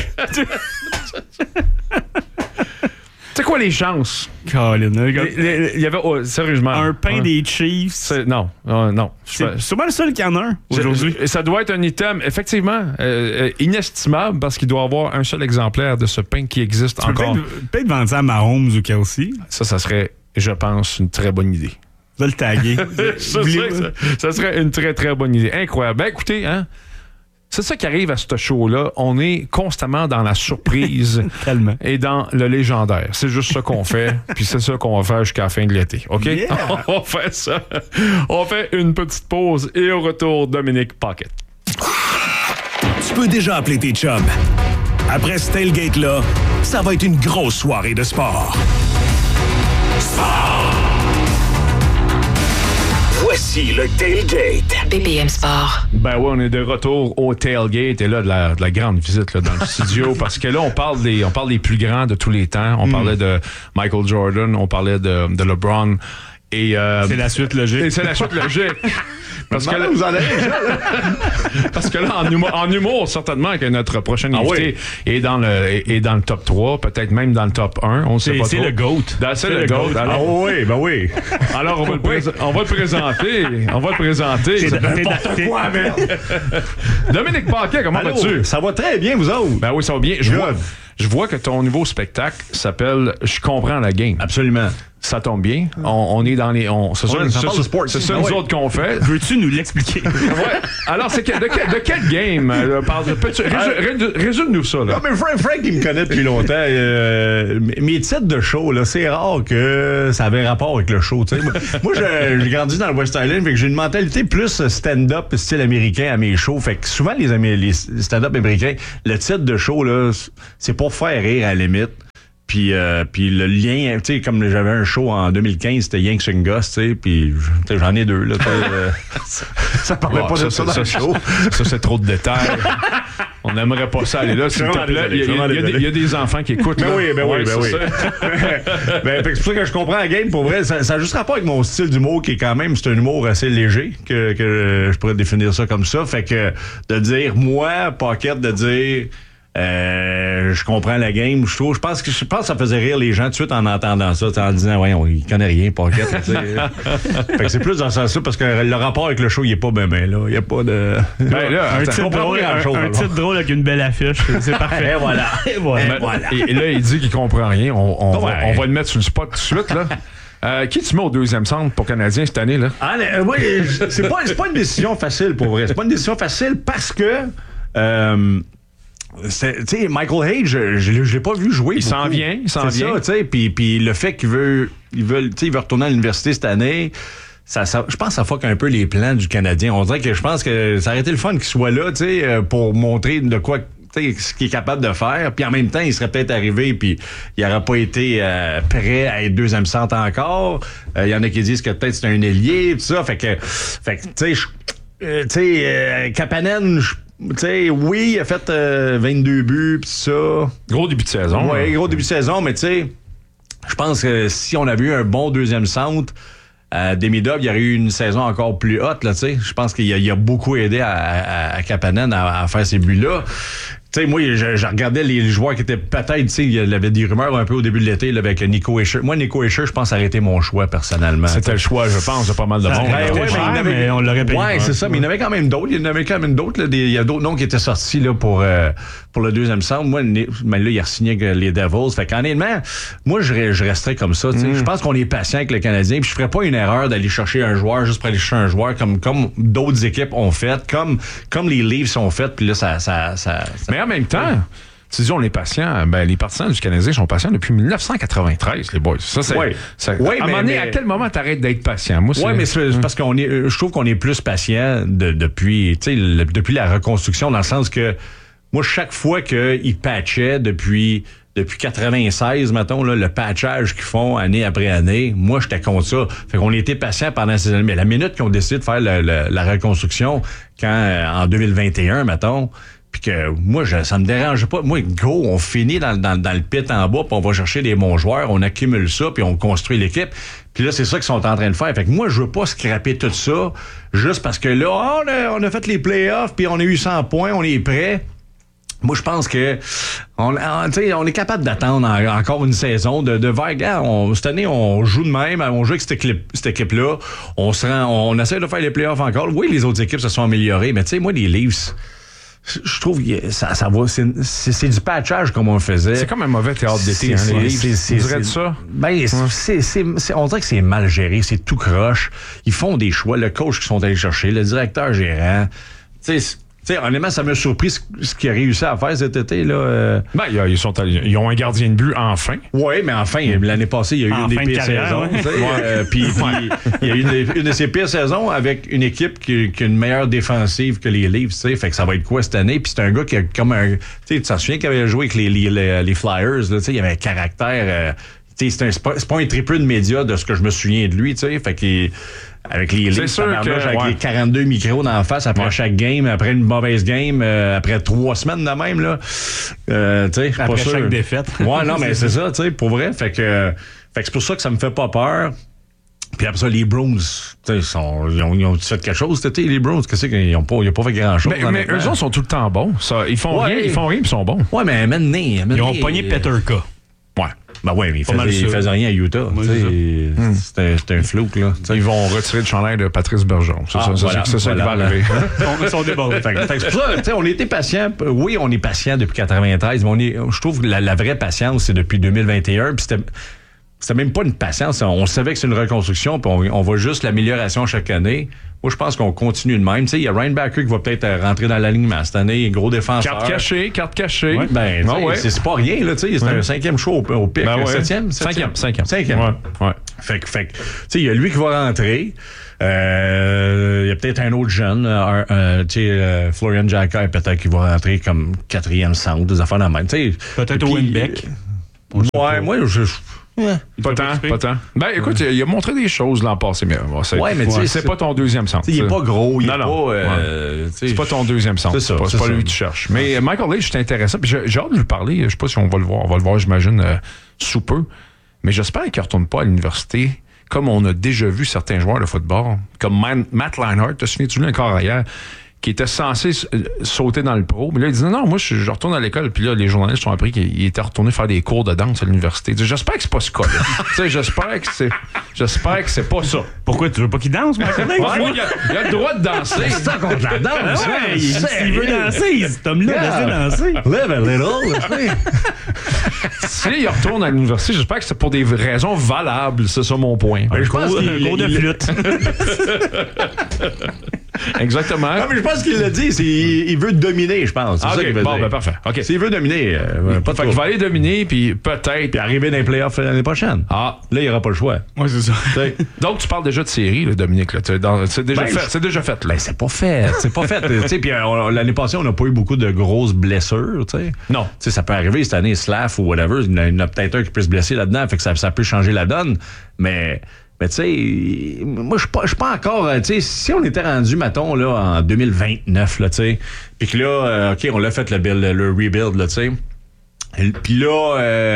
[SPEAKER 1] C'est quoi les chances?
[SPEAKER 3] Colin,
[SPEAKER 1] il y avait, sérieusement...
[SPEAKER 3] Un pain des Chiefs.
[SPEAKER 1] Non.
[SPEAKER 3] C'est sûrement le seul qu'il y en a un aujourd'hui.
[SPEAKER 1] Ça doit être un item, effectivement, inestimable parce qu'il doit y avoir un seul exemplaire de ce pain qui existe encore.
[SPEAKER 3] Peut-être vendre ça à Mahomes ou Kelsey.
[SPEAKER 1] Ça serait, je pense, une très bonne idée.
[SPEAKER 3] Va le taguer.
[SPEAKER 1] ça serait une très, très bonne idée. Incroyable. Ben, écoutez, hein... C'est ça qui arrive à ce show-là. On est constamment dans la surprise et dans le légendaire. C'est juste ça qu'on fait, puis c'est ça qu'on va faire jusqu'à la fin de l'été. OK? Yeah. On fait ça. On fait une petite pause et au retour, Dominique Paquette.
[SPEAKER 5] Tu peux déjà appeler tes chums. Après ce tailgate-là, ça va être une grosse soirée de sport. Voici le Tailgate.
[SPEAKER 7] BPM Sport.
[SPEAKER 1] Ben ouais, on est de retour au Tailgate et là, de la grande visite là, dans le studio parce que là, on parle des plus grands de tous les temps. On parlait de Michael Jordan, on parlait de LeBron. Et
[SPEAKER 3] c'est la suite logique.
[SPEAKER 1] Et c'est la suite logique. Parce que là,
[SPEAKER 8] vous allez
[SPEAKER 1] parce que là, en humour, certainement que notre prochain invité est dans le top 3, peut-être même dans le top 1. On sait pas trop.
[SPEAKER 3] C'est le GOAT.
[SPEAKER 1] C'est le GOAT.
[SPEAKER 8] Alors, oui, ben oui.
[SPEAKER 1] Alors, on va le présenter. On va le présenter.
[SPEAKER 8] C'est n'importe quoi, merde.
[SPEAKER 1] Dominique Paquet, comment vas-tu?
[SPEAKER 8] Ça va très bien, vous autres?
[SPEAKER 1] Ben oui, ça va bien. Je vois que ton nouveau spectacle s'appelle « Je comprends la game ».
[SPEAKER 8] Absolument.
[SPEAKER 1] Ça tombe bien. On est dans les... C'est ça, nous autres qu'on fait.
[SPEAKER 3] Veux-tu nous l'expliquer?
[SPEAKER 1] Ouais. Alors, c'est de quel game? Résume-nous ça. Là.
[SPEAKER 8] Non, mais Frank, il me connaît depuis longtemps. Mes titres de show, là, c'est rare que ça avait rapport avec le show. Moi, j'ai grandi dans le West Island, fait que j'ai une mentalité plus stand-up, style américain à mes shows. Fait que souvent, les stand-up américains, le titre de show, là, c'est pour faire rire à la limite. Puis le lien, tu sais, comme j'avais un show en 2015, c'était Yank Goss, tu sais, puis j'en ai deux, là. Ça parlait pas de ça dans le show.
[SPEAKER 1] Ça, c'est trop de détails. On n'aimerait pas ça aller là. S'il te plaît. Il y a des enfants qui écoutent.
[SPEAKER 8] Ben oui. C'est pour ça que je comprends la game. Pour vrai, ça a juste rapport avec mon style d'humour qui est quand même, c'est un humour assez léger, que je pourrais définir ça comme ça. Fait que de dire, moi, Pocket, de dire... je comprends la game, je pense que ça faisait rire les gens tout de suite en entendant ça, en disant ouais, il connaît rien, Pocket. Fait que c'est plus dans ce sens-là parce que le rapport avec le show, il est pas bien là. Il y a pas de.
[SPEAKER 3] Un titre drôle avec une belle affiche, c'est parfait.
[SPEAKER 8] Et voilà.
[SPEAKER 1] Et là, il dit qu'il comprend rien. On va le mettre sur le spot tout de suite, là. Qui tu mets au deuxième centre pour Canadien cette année, là?
[SPEAKER 8] Oui, c'est pas une décision facile pour vrai. C'est pas une décision facile parce que tu sais, Michael Hayes, je l'ai pas vu jouer.
[SPEAKER 1] Il s'en vient.
[SPEAKER 8] C'est ça, tu sais. Puis le fait qu'il veut retourner à l'université cette année, je pense que ça fuck un peu les plans du Canadien. On dirait que je pense que ça aurait été le fun qu'il soit là, tu sais, pour montrer de quoi, tu sais, ce qu'il est capable de faire. Puis en même temps, il serait peut-être arrivé, puis il n'aurait pas été prêt à être deuxième centre encore. Il y en a qui disent que peut-être c'est un ailier, tout ça. Fait que tu sais, Kapanen, tu sais, oui, il a fait 22 buts, pis ça.
[SPEAKER 1] Gros début de saison.
[SPEAKER 8] Oui, gros début de saison, mais tu sais, je pense que si on avait eu un bon deuxième centre, Demidov, il y aurait eu une saison encore plus haute, là, tu sais. Je pense qu'il a beaucoup aidé à Kapanen à faire ces buts-là. Tu sais, moi, je regardais les joueurs qui étaient peut-être, tu sais, il y avait des rumeurs un peu au début de l'été là, avec Nico Hischier. Moi, Nico Hischier, je pense, ça aurait été mon choix, personnellement.
[SPEAKER 1] C'était le choix, je pense, de pas mal de monde.
[SPEAKER 3] Mais on l'aurait payé.
[SPEAKER 8] Ouais, c'est ça. Mais il y en avait quand même d'autres. Il y a d'autres noms qui étaient sortis là, pour le deuxième centre. Moi, mais là, il a signé avec les Devils. Fait qu'honnêtement, moi, je resterais comme ça. Je pense qu'on est patient avec le Canadien. Puis je ferais pas une erreur d'aller chercher un joueur juste pour aller chercher un joueur comme d'autres équipes ont fait, comme les Leafs ont fait. Puis là, ça
[SPEAKER 1] Mais en même temps, tu dis on est patient, ben les partisans du Canadien sont patients depuis 1993, les boys. Ça, c'est. À un moment donné, à quel moment t'arrêtes d'être patient? Moi,
[SPEAKER 8] mais c'est parce je trouve qu'on est plus patient depuis la reconstruction, dans le sens que moi, chaque fois qu'ils patchaient depuis 96, mettons, là, le patchage qu'ils font année après année, moi, j'étais contre ça. Fait qu'on était patient pendant ces années. Mais la minute qu'ils ont décidé de faire la reconstruction, en 2021, mettons, puis que moi, ça me dérange pas. Moi, go, on finit dans le pit en bas, puis on va chercher des bons joueurs, on accumule ça, puis on construit l'équipe. Puis là, c'est ça qu'ils sont en train de faire. Fait que moi, je veux pas scraper tout ça juste parce que là, on a fait les playoffs, puis on a eu 100 points, on est prêt. Moi, je pense que on est capable d'attendre encore une saison de vague. Cette année, on joue de même, on joue avec cette équipe-là. On essaie de faire les playoffs encore. Oui, les autres équipes se sont améliorées, mais tu sais, moi, les Leafs, je trouve que ça va. C'est du patchage comme on le faisait.
[SPEAKER 1] C'est comme un mauvais théâtre d'été, les Leafs. Tu dirais ça?
[SPEAKER 8] Ben, on dirait que c'est mal géré, c'est tout croche. Ils font des choix. Le coach qu'ils sont allés chercher, le directeur gérant. Tu sais, honnêtement, ça m'a surpris ce qu'ils a réussi à faire cet été, là.
[SPEAKER 1] Ben, ils ont un gardien de but, enfin.
[SPEAKER 8] Oui, mais enfin, l'année passée, il y a eu une des pires saisons. Puis il y a eu une de ces pires saisons avec une équipe qui a une meilleure défensive que les Leafs, tu sais. Fait que ça va être quoi cette année? Puis c'est un gars qui a comme un... Tu te souviens qu'il avait joué avec les Flyers, là, tu sais, il avait un caractère... c'est pas un triple de médias de ce que je me souviens de lui, tu sais. Fait qu'il... Avec les Leafs, avec les 42 micros dans la face après chaque game, après une mauvaise game, après 3 semaines de même, là. Tu sais,
[SPEAKER 3] après chaque défaite.
[SPEAKER 8] Ouais, non, mais c'est ça, tu sais, pour vrai. Fait que c'est pour ça que ça me fait pas peur. Puis après ça, les Bruins, tu sais, ils ont fait quelque chose cet été, les Bruins. Qu'est-ce qu'ils ont pas fait grand-chose?
[SPEAKER 1] Mais eux autres sont tout le temps bons. Ça, ils font rien, puis ils sont bons.
[SPEAKER 8] Ouais, mais maintenant...
[SPEAKER 3] Ils ont pogné Peterka.
[SPEAKER 8] Ouais. Ben oui, mais il faisait rien à Utah. C'était un flou, là. T'sais.
[SPEAKER 1] Ils vont retirer le chandail de Patrice Bergeron. C'est ça qui va arriver.
[SPEAKER 3] Ils sont débordés.
[SPEAKER 8] C'est pour ça, on était patient. Oui, on est patient depuis 93, mais je trouve que la vraie patience, c'est depuis 2021. Puis c'était même pas une patience. On savait que c'est une reconstruction, puis on voit juste l'amélioration chaque année. Moi, je pense qu'on continue de même. Tu sais, il y a Ryan Backer qui va peut-être rentrer dans l'alignement cette année, gros défenseur.
[SPEAKER 1] Carte cachée.
[SPEAKER 8] Ouais, ben, c'est pas rien, là. Tu sais, c'est un 5e choix au pic.
[SPEAKER 1] Ben
[SPEAKER 8] 7e? 5e.
[SPEAKER 1] Ouais.
[SPEAKER 8] Fait que, tu sais, il y a lui qui va rentrer. Il y a peut-être un autre jeune, Florian Jacquet, peut-être qui va rentrer comme 4e centre, des affaires dans la main.
[SPEAKER 3] Peut-être au Winbeck.
[SPEAKER 8] Moi,
[SPEAKER 1] Pas tant. Ben, écoute, il a montré des choses l'an passé, mais c'est pas ton deuxième centre.
[SPEAKER 8] Il est pas gros, il est
[SPEAKER 1] c'est pas ton deuxième centre. C'est pas lui que tu cherches. Mais Michael Leach, c'est intéressant. Puis j'ai hâte de lui parler. Je sais pas si on va le voir. On va le voir, j'imagine, sous peu. Mais j'espère qu'il ne retourne pas à l'université, comme on a déjà vu certains joueurs de football, comme Matt Leinart, te souviens-tu encore hier, qui était censé sauter dans le pro. Mais là, il dit non, moi, je retourne à l'école. Puis là, les journalistes ont appris qu'il était retourné faire des cours de danse à l'université. J'espère que c'est pas ce cas-là. J'espère que c'est pas ça.
[SPEAKER 3] Pourquoi tu veux pas qu'il danse, Michael Leach?
[SPEAKER 1] Il a le droit de danser.
[SPEAKER 8] C'est ça contre la danse.
[SPEAKER 3] Il veut danser, cet homme-là, laissez danser.
[SPEAKER 8] Live a little.
[SPEAKER 1] S'il retourne à l'université, j'espère que c'est pour des raisons valables. C'est ça mon point.
[SPEAKER 3] Un cours de flûte.
[SPEAKER 1] Exactement.
[SPEAKER 8] Non, mais je pense qu'il l'a dit, il veut dominer, je pense. C'est ça qu'il veut dire.
[SPEAKER 1] Ben parfait. Okay.
[SPEAKER 8] S'il veut dominer, pas de
[SPEAKER 1] fait qu'il va aller dominer, puis peut-être.
[SPEAKER 8] Puis arriver dans les playoffs l'année prochaine.
[SPEAKER 1] Là,
[SPEAKER 8] il n'y aura pas le choix.
[SPEAKER 3] Oui, c'est ça.
[SPEAKER 1] Donc, tu parles déjà de série, là, Dominique. Là. C'est déjà fait. C'est déjà fait. Là.
[SPEAKER 8] Ben, c'est pas fait. C'est pas fait. Puis l'année passée, on n'a pas eu beaucoup de grosses blessures. T'sais.
[SPEAKER 1] Non.
[SPEAKER 8] T'sais, ça peut arriver cette année, Slav ou whatever. Il y en a peut-être un qui peut se blesser là-dedans, fait que ça peut changer la donne. Mais tu sais, moi, je suis pas encore... Tu sais, si on était rendu, mettons, là, en 2029, là, tu sais, puis que là, OK, on l'a fait, le rebuild, là, tu sais, puis là,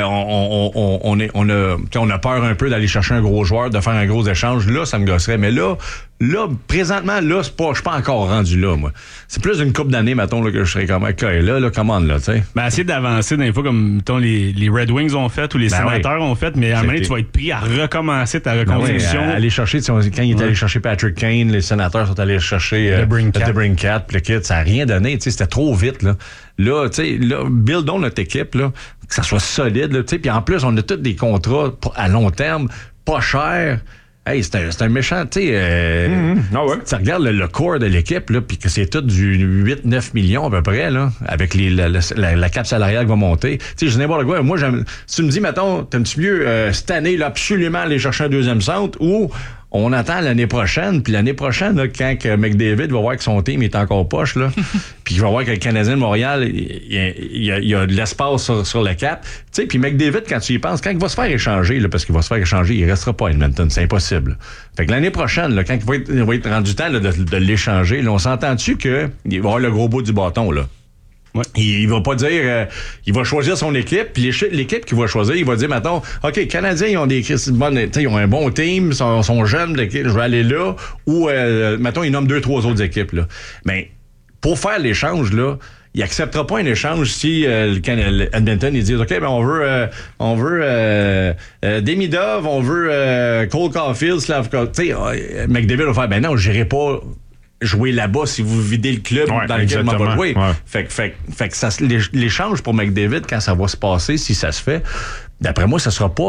[SPEAKER 8] on a peur un peu d'aller chercher un gros joueur, de faire un gros échange. Là, ça me gosserait. Mais là, présentement, là, je suis pas encore rendu là, moi. C'est plus d'une couple d'années, mettons, là, que je serais comme, OK, là, commande, là, tu sais.
[SPEAKER 3] Ben, essayer d'avancer dans les fois comme, mettons, les Red Wings ont fait ou les sénateurs ont fait, mais à un moment donné, tu vas être pris à recommencer ta reconstruction.
[SPEAKER 8] Aller chercher, quand il est allé chercher Patrick Kane, les sénateurs sont allés chercher DeBrincat, puis le kit, ça n'a rien donné, tu sais, c'était trop vite, là. Là, tu sais, buildons notre équipe, là, que ça soit solide, là, tu sais, puis en plus, on a tous des contrats à long terme, pas chers. Hey, c'est un méchant, tu sais. Tu regardes le core de l'équipe, là, puis que c'est tout du 8-9 millions à peu près, là, avec la cap salariale qui va monter. Tu sais, je sais n'importe quoi. Moi, si tu me dis, mettons, t'aimes-tu mieux cette année, là, absolument aller chercher un deuxième centre ou on attend l'année prochaine, puis l'année prochaine, là, quand McDavid va voir que son team est encore poche, là, puis qu'il va voir que le Canadien de Montréal, il y a de l'espace sur le cap. Tu sais, puis McDavid, quand tu y penses, quand il va se faire échanger, là, parce qu'il va se faire échanger, il restera pas à Edmonton, c'est impossible. Fait que l'année prochaine, là, quand il va être rendu temps là, de l'échanger, là, on s'entend-tu qu'il va avoir le gros bout du bâton, là? Ouais. Il va pas dire... il va choisir son équipe, puis l'équipe qu'il va choisir, il va dire, mettons, OK, Canadiens, ils ont ils ont un bon team, ils sont jeunes, je vais aller là, ou, mettons, ils nomment 2-3 autres équipes, là. Mais pour faire l'échange, là, il acceptera pas un échange si Edmonton, ils disent, OK, ben on veut Demidov, on veut Cole Caulfield, Slavkov. Tu sais, McDavid va faire, ben non, j'irai pas jouer là-bas si vous videz le club dans lequel on va jouer. Ouais. Fait que ça, l'échange pour McDavid, quand ça va se passer, si ça se fait, d'après moi, ça sera pas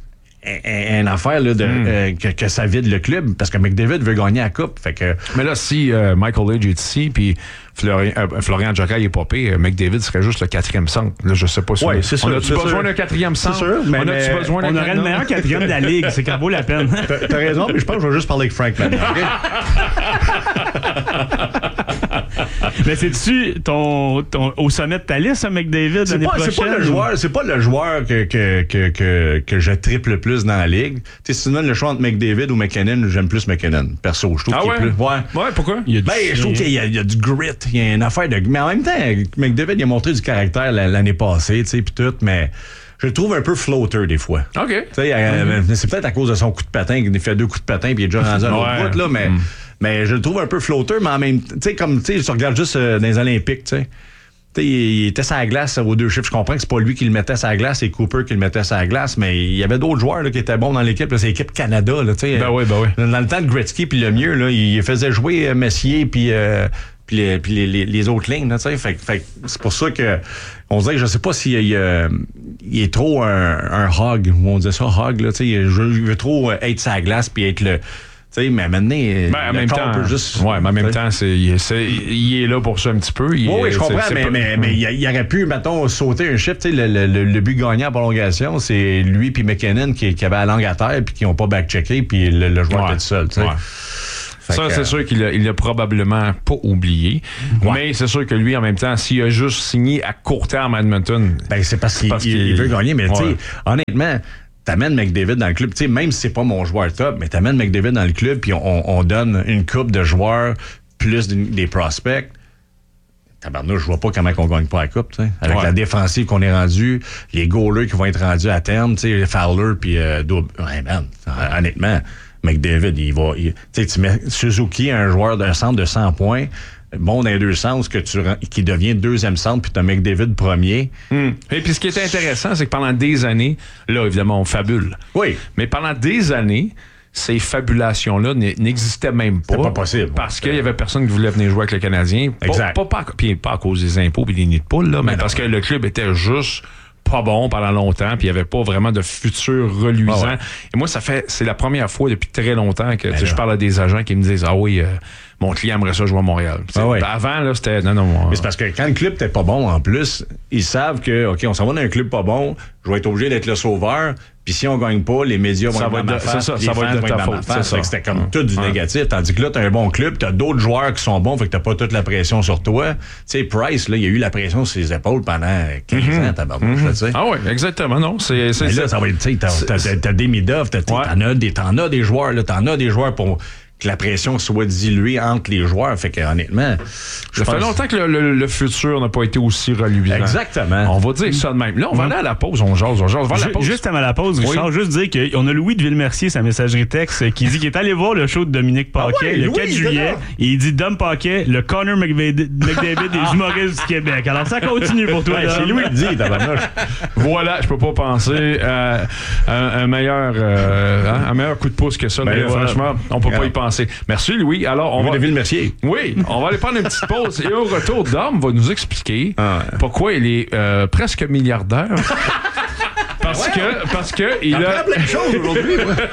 [SPEAKER 8] une affaire là, que ça vide le club, parce que McDavid veut gagner la coupe. Fait que...
[SPEAKER 1] Mais là, si Michael Leach est ici, puis Florian Jacquet est popé, McDavid serait juste le 4e centre. Là, je sais pas si on a-tu besoin d'un 4e centre?
[SPEAKER 3] C'est sûr, mais on aurait le meilleur 4e de la Ligue. C'est quand vaut la peine.
[SPEAKER 8] T'as raison, mais je pense que je vais juste parler avec Frank maintenant.
[SPEAKER 3] Mais c'est-tu au sommet de ta liste, McDavid, l'année prochaine?
[SPEAKER 8] C'est pas le joueur que je triple le plus dans la Ligue. Tu sais, si tu donnes le choix entre McDavid ou McKinnon, j'aime plus McKinnon. Perso, je trouve qu'il est plus...
[SPEAKER 1] Ouais, pourquoi?
[SPEAKER 8] Je trouve qu'il y a du grit. Il y a une affaire de... Mais en même temps, McDavid, il a montré du caractère l'année passée, tu sais, pis tout, mais... Je le trouve un peu floater des fois.
[SPEAKER 1] OK.
[SPEAKER 8] C'est peut-être à cause de son coup de patin, qu'il fait 2 coups de patin puis il est déjà rendu à l'autre bout, là, mais je le trouve un peu floater, mais en même temps, tu sais, comme, tu sais, tu regardes juste dans les Olympiques, tu sais. Il était sur la glace aux 2 chiffres. Je comprends que c'est pas lui qui le mettait sur la glace, c'est Cooper qui le mettait sur la glace, mais il y avait d'autres joueurs là, qui étaient bons dans l'équipe. Là, c'est l'équipe Canada. Là,
[SPEAKER 1] ben oui.
[SPEAKER 8] Dans le temps de Gretzky puis le mieux, là, il faisait jouer Messier puis puis les autres lignes, tu sais. Fait que c'est pour ça que on dirait que je sais pas s'il il est trop un hog, on disait ça, hog, là, tu sais, il veut trop être sa glace puis être le... mais maintenant,
[SPEAKER 1] en même temps, mais en même temps, il est là pour ça un petit peu.
[SPEAKER 8] Oui, je comprends, mais il aurait pu, mettons, sauter un shift. Le but gagnant en prolongation, c'est lui puis McKinnon qui avait la langue à terre puis qui n'ont pas back-checké puis le joueur était seul.
[SPEAKER 1] Ça, c'est sûr qu'il l'a probablement pas oublié. Ouais. Mais c'est sûr que lui, en même temps, s'il a juste signé à court terme à Edmonton...
[SPEAKER 8] c'est parce qu'il veut gagner. Mais tu sais, honnêtement... T'amènes McDavid dans le club, tu sais, même si c'est pas mon joueur top, mais t'amènes McDavid dans le club, puis on donne une coupe de joueurs plus des prospects. Tabarnouche, je vois pas comment on gagne pas la coupe, tu sais. Avec la défensive qu'on est rendu, les goalers qui vont être rendus à terme, tu sais, Fowler puis Double. Ouais, man, honnêtement, McDavid, tu mets Suzuki, un joueur d'un centre de 100 points. Bon dans les deux sens, qui devient deuxième centre, puis t'as McDavid premier.
[SPEAKER 1] Et puis ce qui est intéressant, c'est que pendant des années, là, évidemment, on fabule.
[SPEAKER 8] Oui.
[SPEAKER 1] Mais pendant des années, ces fabulations-là n'existaient même pas.
[SPEAKER 8] C'est pas possible.
[SPEAKER 1] Parce qu'il y avait personne qui voulait venir jouer avec le Canadien.
[SPEAKER 8] Exact.
[SPEAKER 1] Pas à cause des impôts et des nids de poules, là, mais parce que le club était juste pas bon pendant longtemps, puis il n'y avait pas vraiment de futur reluisant. Et moi, c'est la première fois depuis très longtemps que je parle à des agents qui me disent « Ah oui, mon client aimerait ça jouer à Montréal. » Avant, là, c'était... Non.
[SPEAKER 8] Mais c'est parce que quand le club n'était pas bon, en plus, ils savent que, OK, on s'en va dans un club pas bon, je vais être obligé d'être le sauveur, puis si on gagne pas, les médias vont être dans ma face, les fans vont être dans ma face. C'était comme tout du négatif. Tandis que là, t'as un bon club, t'as d'autres joueurs qui sont bons, fait que t'as pas toute la pression sur toi. Tu sais, Price, là, il a eu la pression sur ses épaules pendant 15 ans, tabarnouche, tu sais.
[SPEAKER 1] Ah oui, exactement, non.
[SPEAKER 8] Mais là, ça va être, tu sais, t'as des Midov, t'en as des joueurs, là, t'en as des joueurs pour que la pression soit diluée entre les joueurs. Fait que, honnêtement,
[SPEAKER 1] ça fait longtemps que le futur n'a pas été aussi reluisant.
[SPEAKER 8] Exactement.
[SPEAKER 1] On va dire ça de même. Là, on va aller à la pause. On jase.
[SPEAKER 3] Juste avant la pause, Richard, juste dire qu'on a Louis de Villemercier, sa messagerie texte, qui dit qu'il est allé voir le show de Dominique Paquet le 4 juillet. Et il dit Dom Paquet, le Connor McDavid des humoristes du Québec. Alors, ça continue pour toi.
[SPEAKER 8] C'est Louis qui dit, tabarnouche.
[SPEAKER 1] Voilà, je peux pas penser à un meilleur coup de pouce que ça. Franchement, on peut pas y penser. Merci, Louis. Alors, on va...
[SPEAKER 8] Villemercier.
[SPEAKER 1] Oui, on va aller prendre une petite pause. Et au retour, Dom va nous expliquer pourquoi il est presque milliardaire. Parce que il a
[SPEAKER 8] plein de choses aujourd'hui.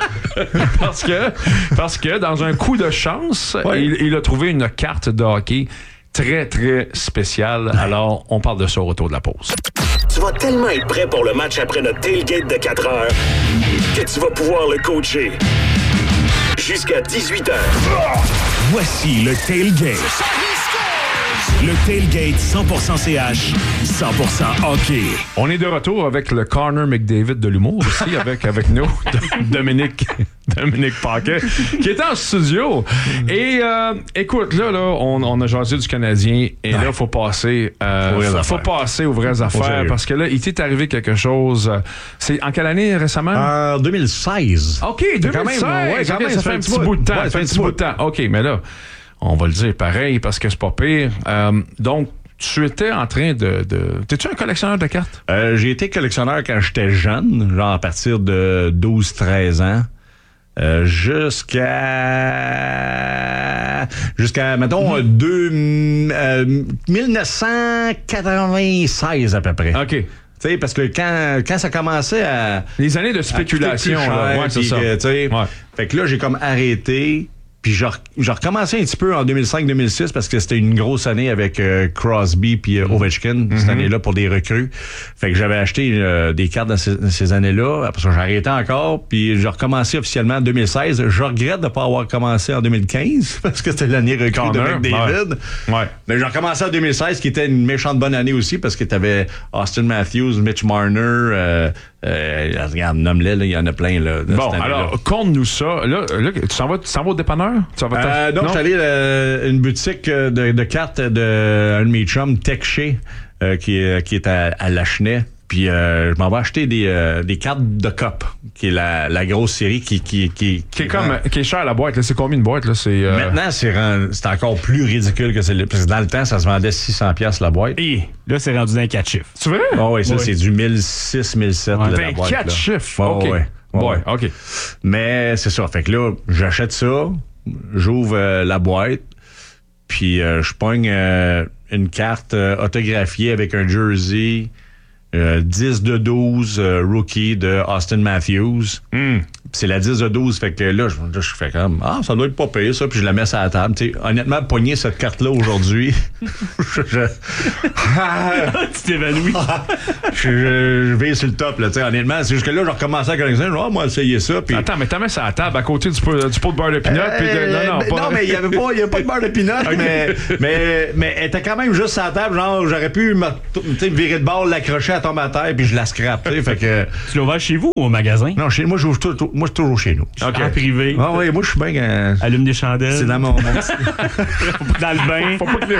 [SPEAKER 1] parce que dans un coup de chance, il a trouvé une carte de hockey très, très spéciale. Alors, on parle de ça au retour de la pause.
[SPEAKER 5] Tu vas tellement être prêt pour le match après notre tailgate de 4 heures que tu vas pouvoir le coacher. Jusqu'à 18h. Voici le Tailgate. Le Tailgate 100% CH, 100% hockey.
[SPEAKER 1] On est de retour avec le Connor McDavid de l'humour aussi, avec nous, Dominique Paquet, qui est en studio. Et écoute, là, on a jasé du Canadien, et là, il faut passer aux vraies affaires, parce que là, il t'est arrivé quelque chose. C'est en quelle année récemment?
[SPEAKER 8] En 2016.
[SPEAKER 1] OK, 2016. Quand même, ça fait un petit bout de temps. Ça fait un petit bout de temps. OK, mais là, on va le dire pareil, parce que c'est pas pire. Donc, tu étais en train de... T'es-tu un collectionneur de cartes?
[SPEAKER 8] J'ai été collectionneur quand j'étais jeune, genre à partir de 12-13 ans. Jusqu'à mettons 1996 à peu près.
[SPEAKER 1] OK.
[SPEAKER 8] Tu sais, parce que quand ça commençait à...
[SPEAKER 1] Les années de spéculation, là, c'est ça.
[SPEAKER 8] Fait que là, j'ai comme arrêté. Puis j'ai recommencé un petit peu en 2005-2006 parce que c'était une grosse année avec Crosby puis Ovechkin, cette année-là, pour des recrues. Fait que j'avais acheté des cartes dans ces années-là. Après ça, j'ai arrêté encore. Puis j'ai recommencé officiellement en 2016. Je regrette de ne pas avoir commencé en 2015 parce que c'était l'année recrue de McDavid.
[SPEAKER 1] Ouais.
[SPEAKER 8] Mais j'ai recommencé en 2016, qui était une méchante bonne année aussi parce que t'avais Austin Matthews, Mitch Marner... regarde, nomme-les, il y en a plein. Là,
[SPEAKER 1] bon, alors, conte-nous ça. Là, tu s'en vas au dépanneur?
[SPEAKER 8] Donc, je suis allé à une boutique de cartes d'un de mes chums, Tech-Shea, qui est à Lachenay. Puis je m'en vais acheter des cartes de COP, qui est la grosse série qui
[SPEAKER 1] est chère la boîte. Là. C'est combien de boîtes? Là?
[SPEAKER 8] Maintenant, c'est encore plus ridicule que c'est. Parce que dans le temps, ça se vendait 600$ la boîte.
[SPEAKER 3] Et là, c'est rendu dans 4 chiffres.
[SPEAKER 1] C'est vrai?
[SPEAKER 8] Oui, ça, c'est du 1006, 1007 la boîte.
[SPEAKER 1] 4 chiffres?
[SPEAKER 8] OK.
[SPEAKER 1] Ouais, OK.
[SPEAKER 8] Mais c'est ça. Fait que là, j'achète ça, j'ouvre la boîte. Puis je pogne une carte autographiée avec un jersey 10 de 12 rookie de Austin Matthews. C'est la 10 de 12, fait que là, je fais comme, ça doit être pas payé, ça, puis je la mets sur la table. T'sais, honnêtement, pogner cette carte-là aujourd'hui,
[SPEAKER 3] tu t'évanouis.
[SPEAKER 8] je vais sur le top, là, honnêtement. C'est juste que là, je recommençais à connaître ça, moi, essayer ça. Pis...
[SPEAKER 1] Attends, mais t'as mis ça à la table à côté du pot de beurre de pinot.
[SPEAKER 8] Non, mais il n'y avait pas de beurre de pinot, okay. mais elle était quand même juste sur la table, genre, j'aurais pu me virer de bord, l'accrocher, elle tombe à terre, puis je la scrape, fait que...
[SPEAKER 3] Tu l'as ouvert chez vous ou au magasin?
[SPEAKER 8] Non, chez moi, je suis toujours chez nous.
[SPEAKER 3] Okay. En privé.
[SPEAKER 8] Ah oui, moi je suis bien.
[SPEAKER 3] Allume des chandelles.
[SPEAKER 8] C'est dans mon
[SPEAKER 3] dans le bain.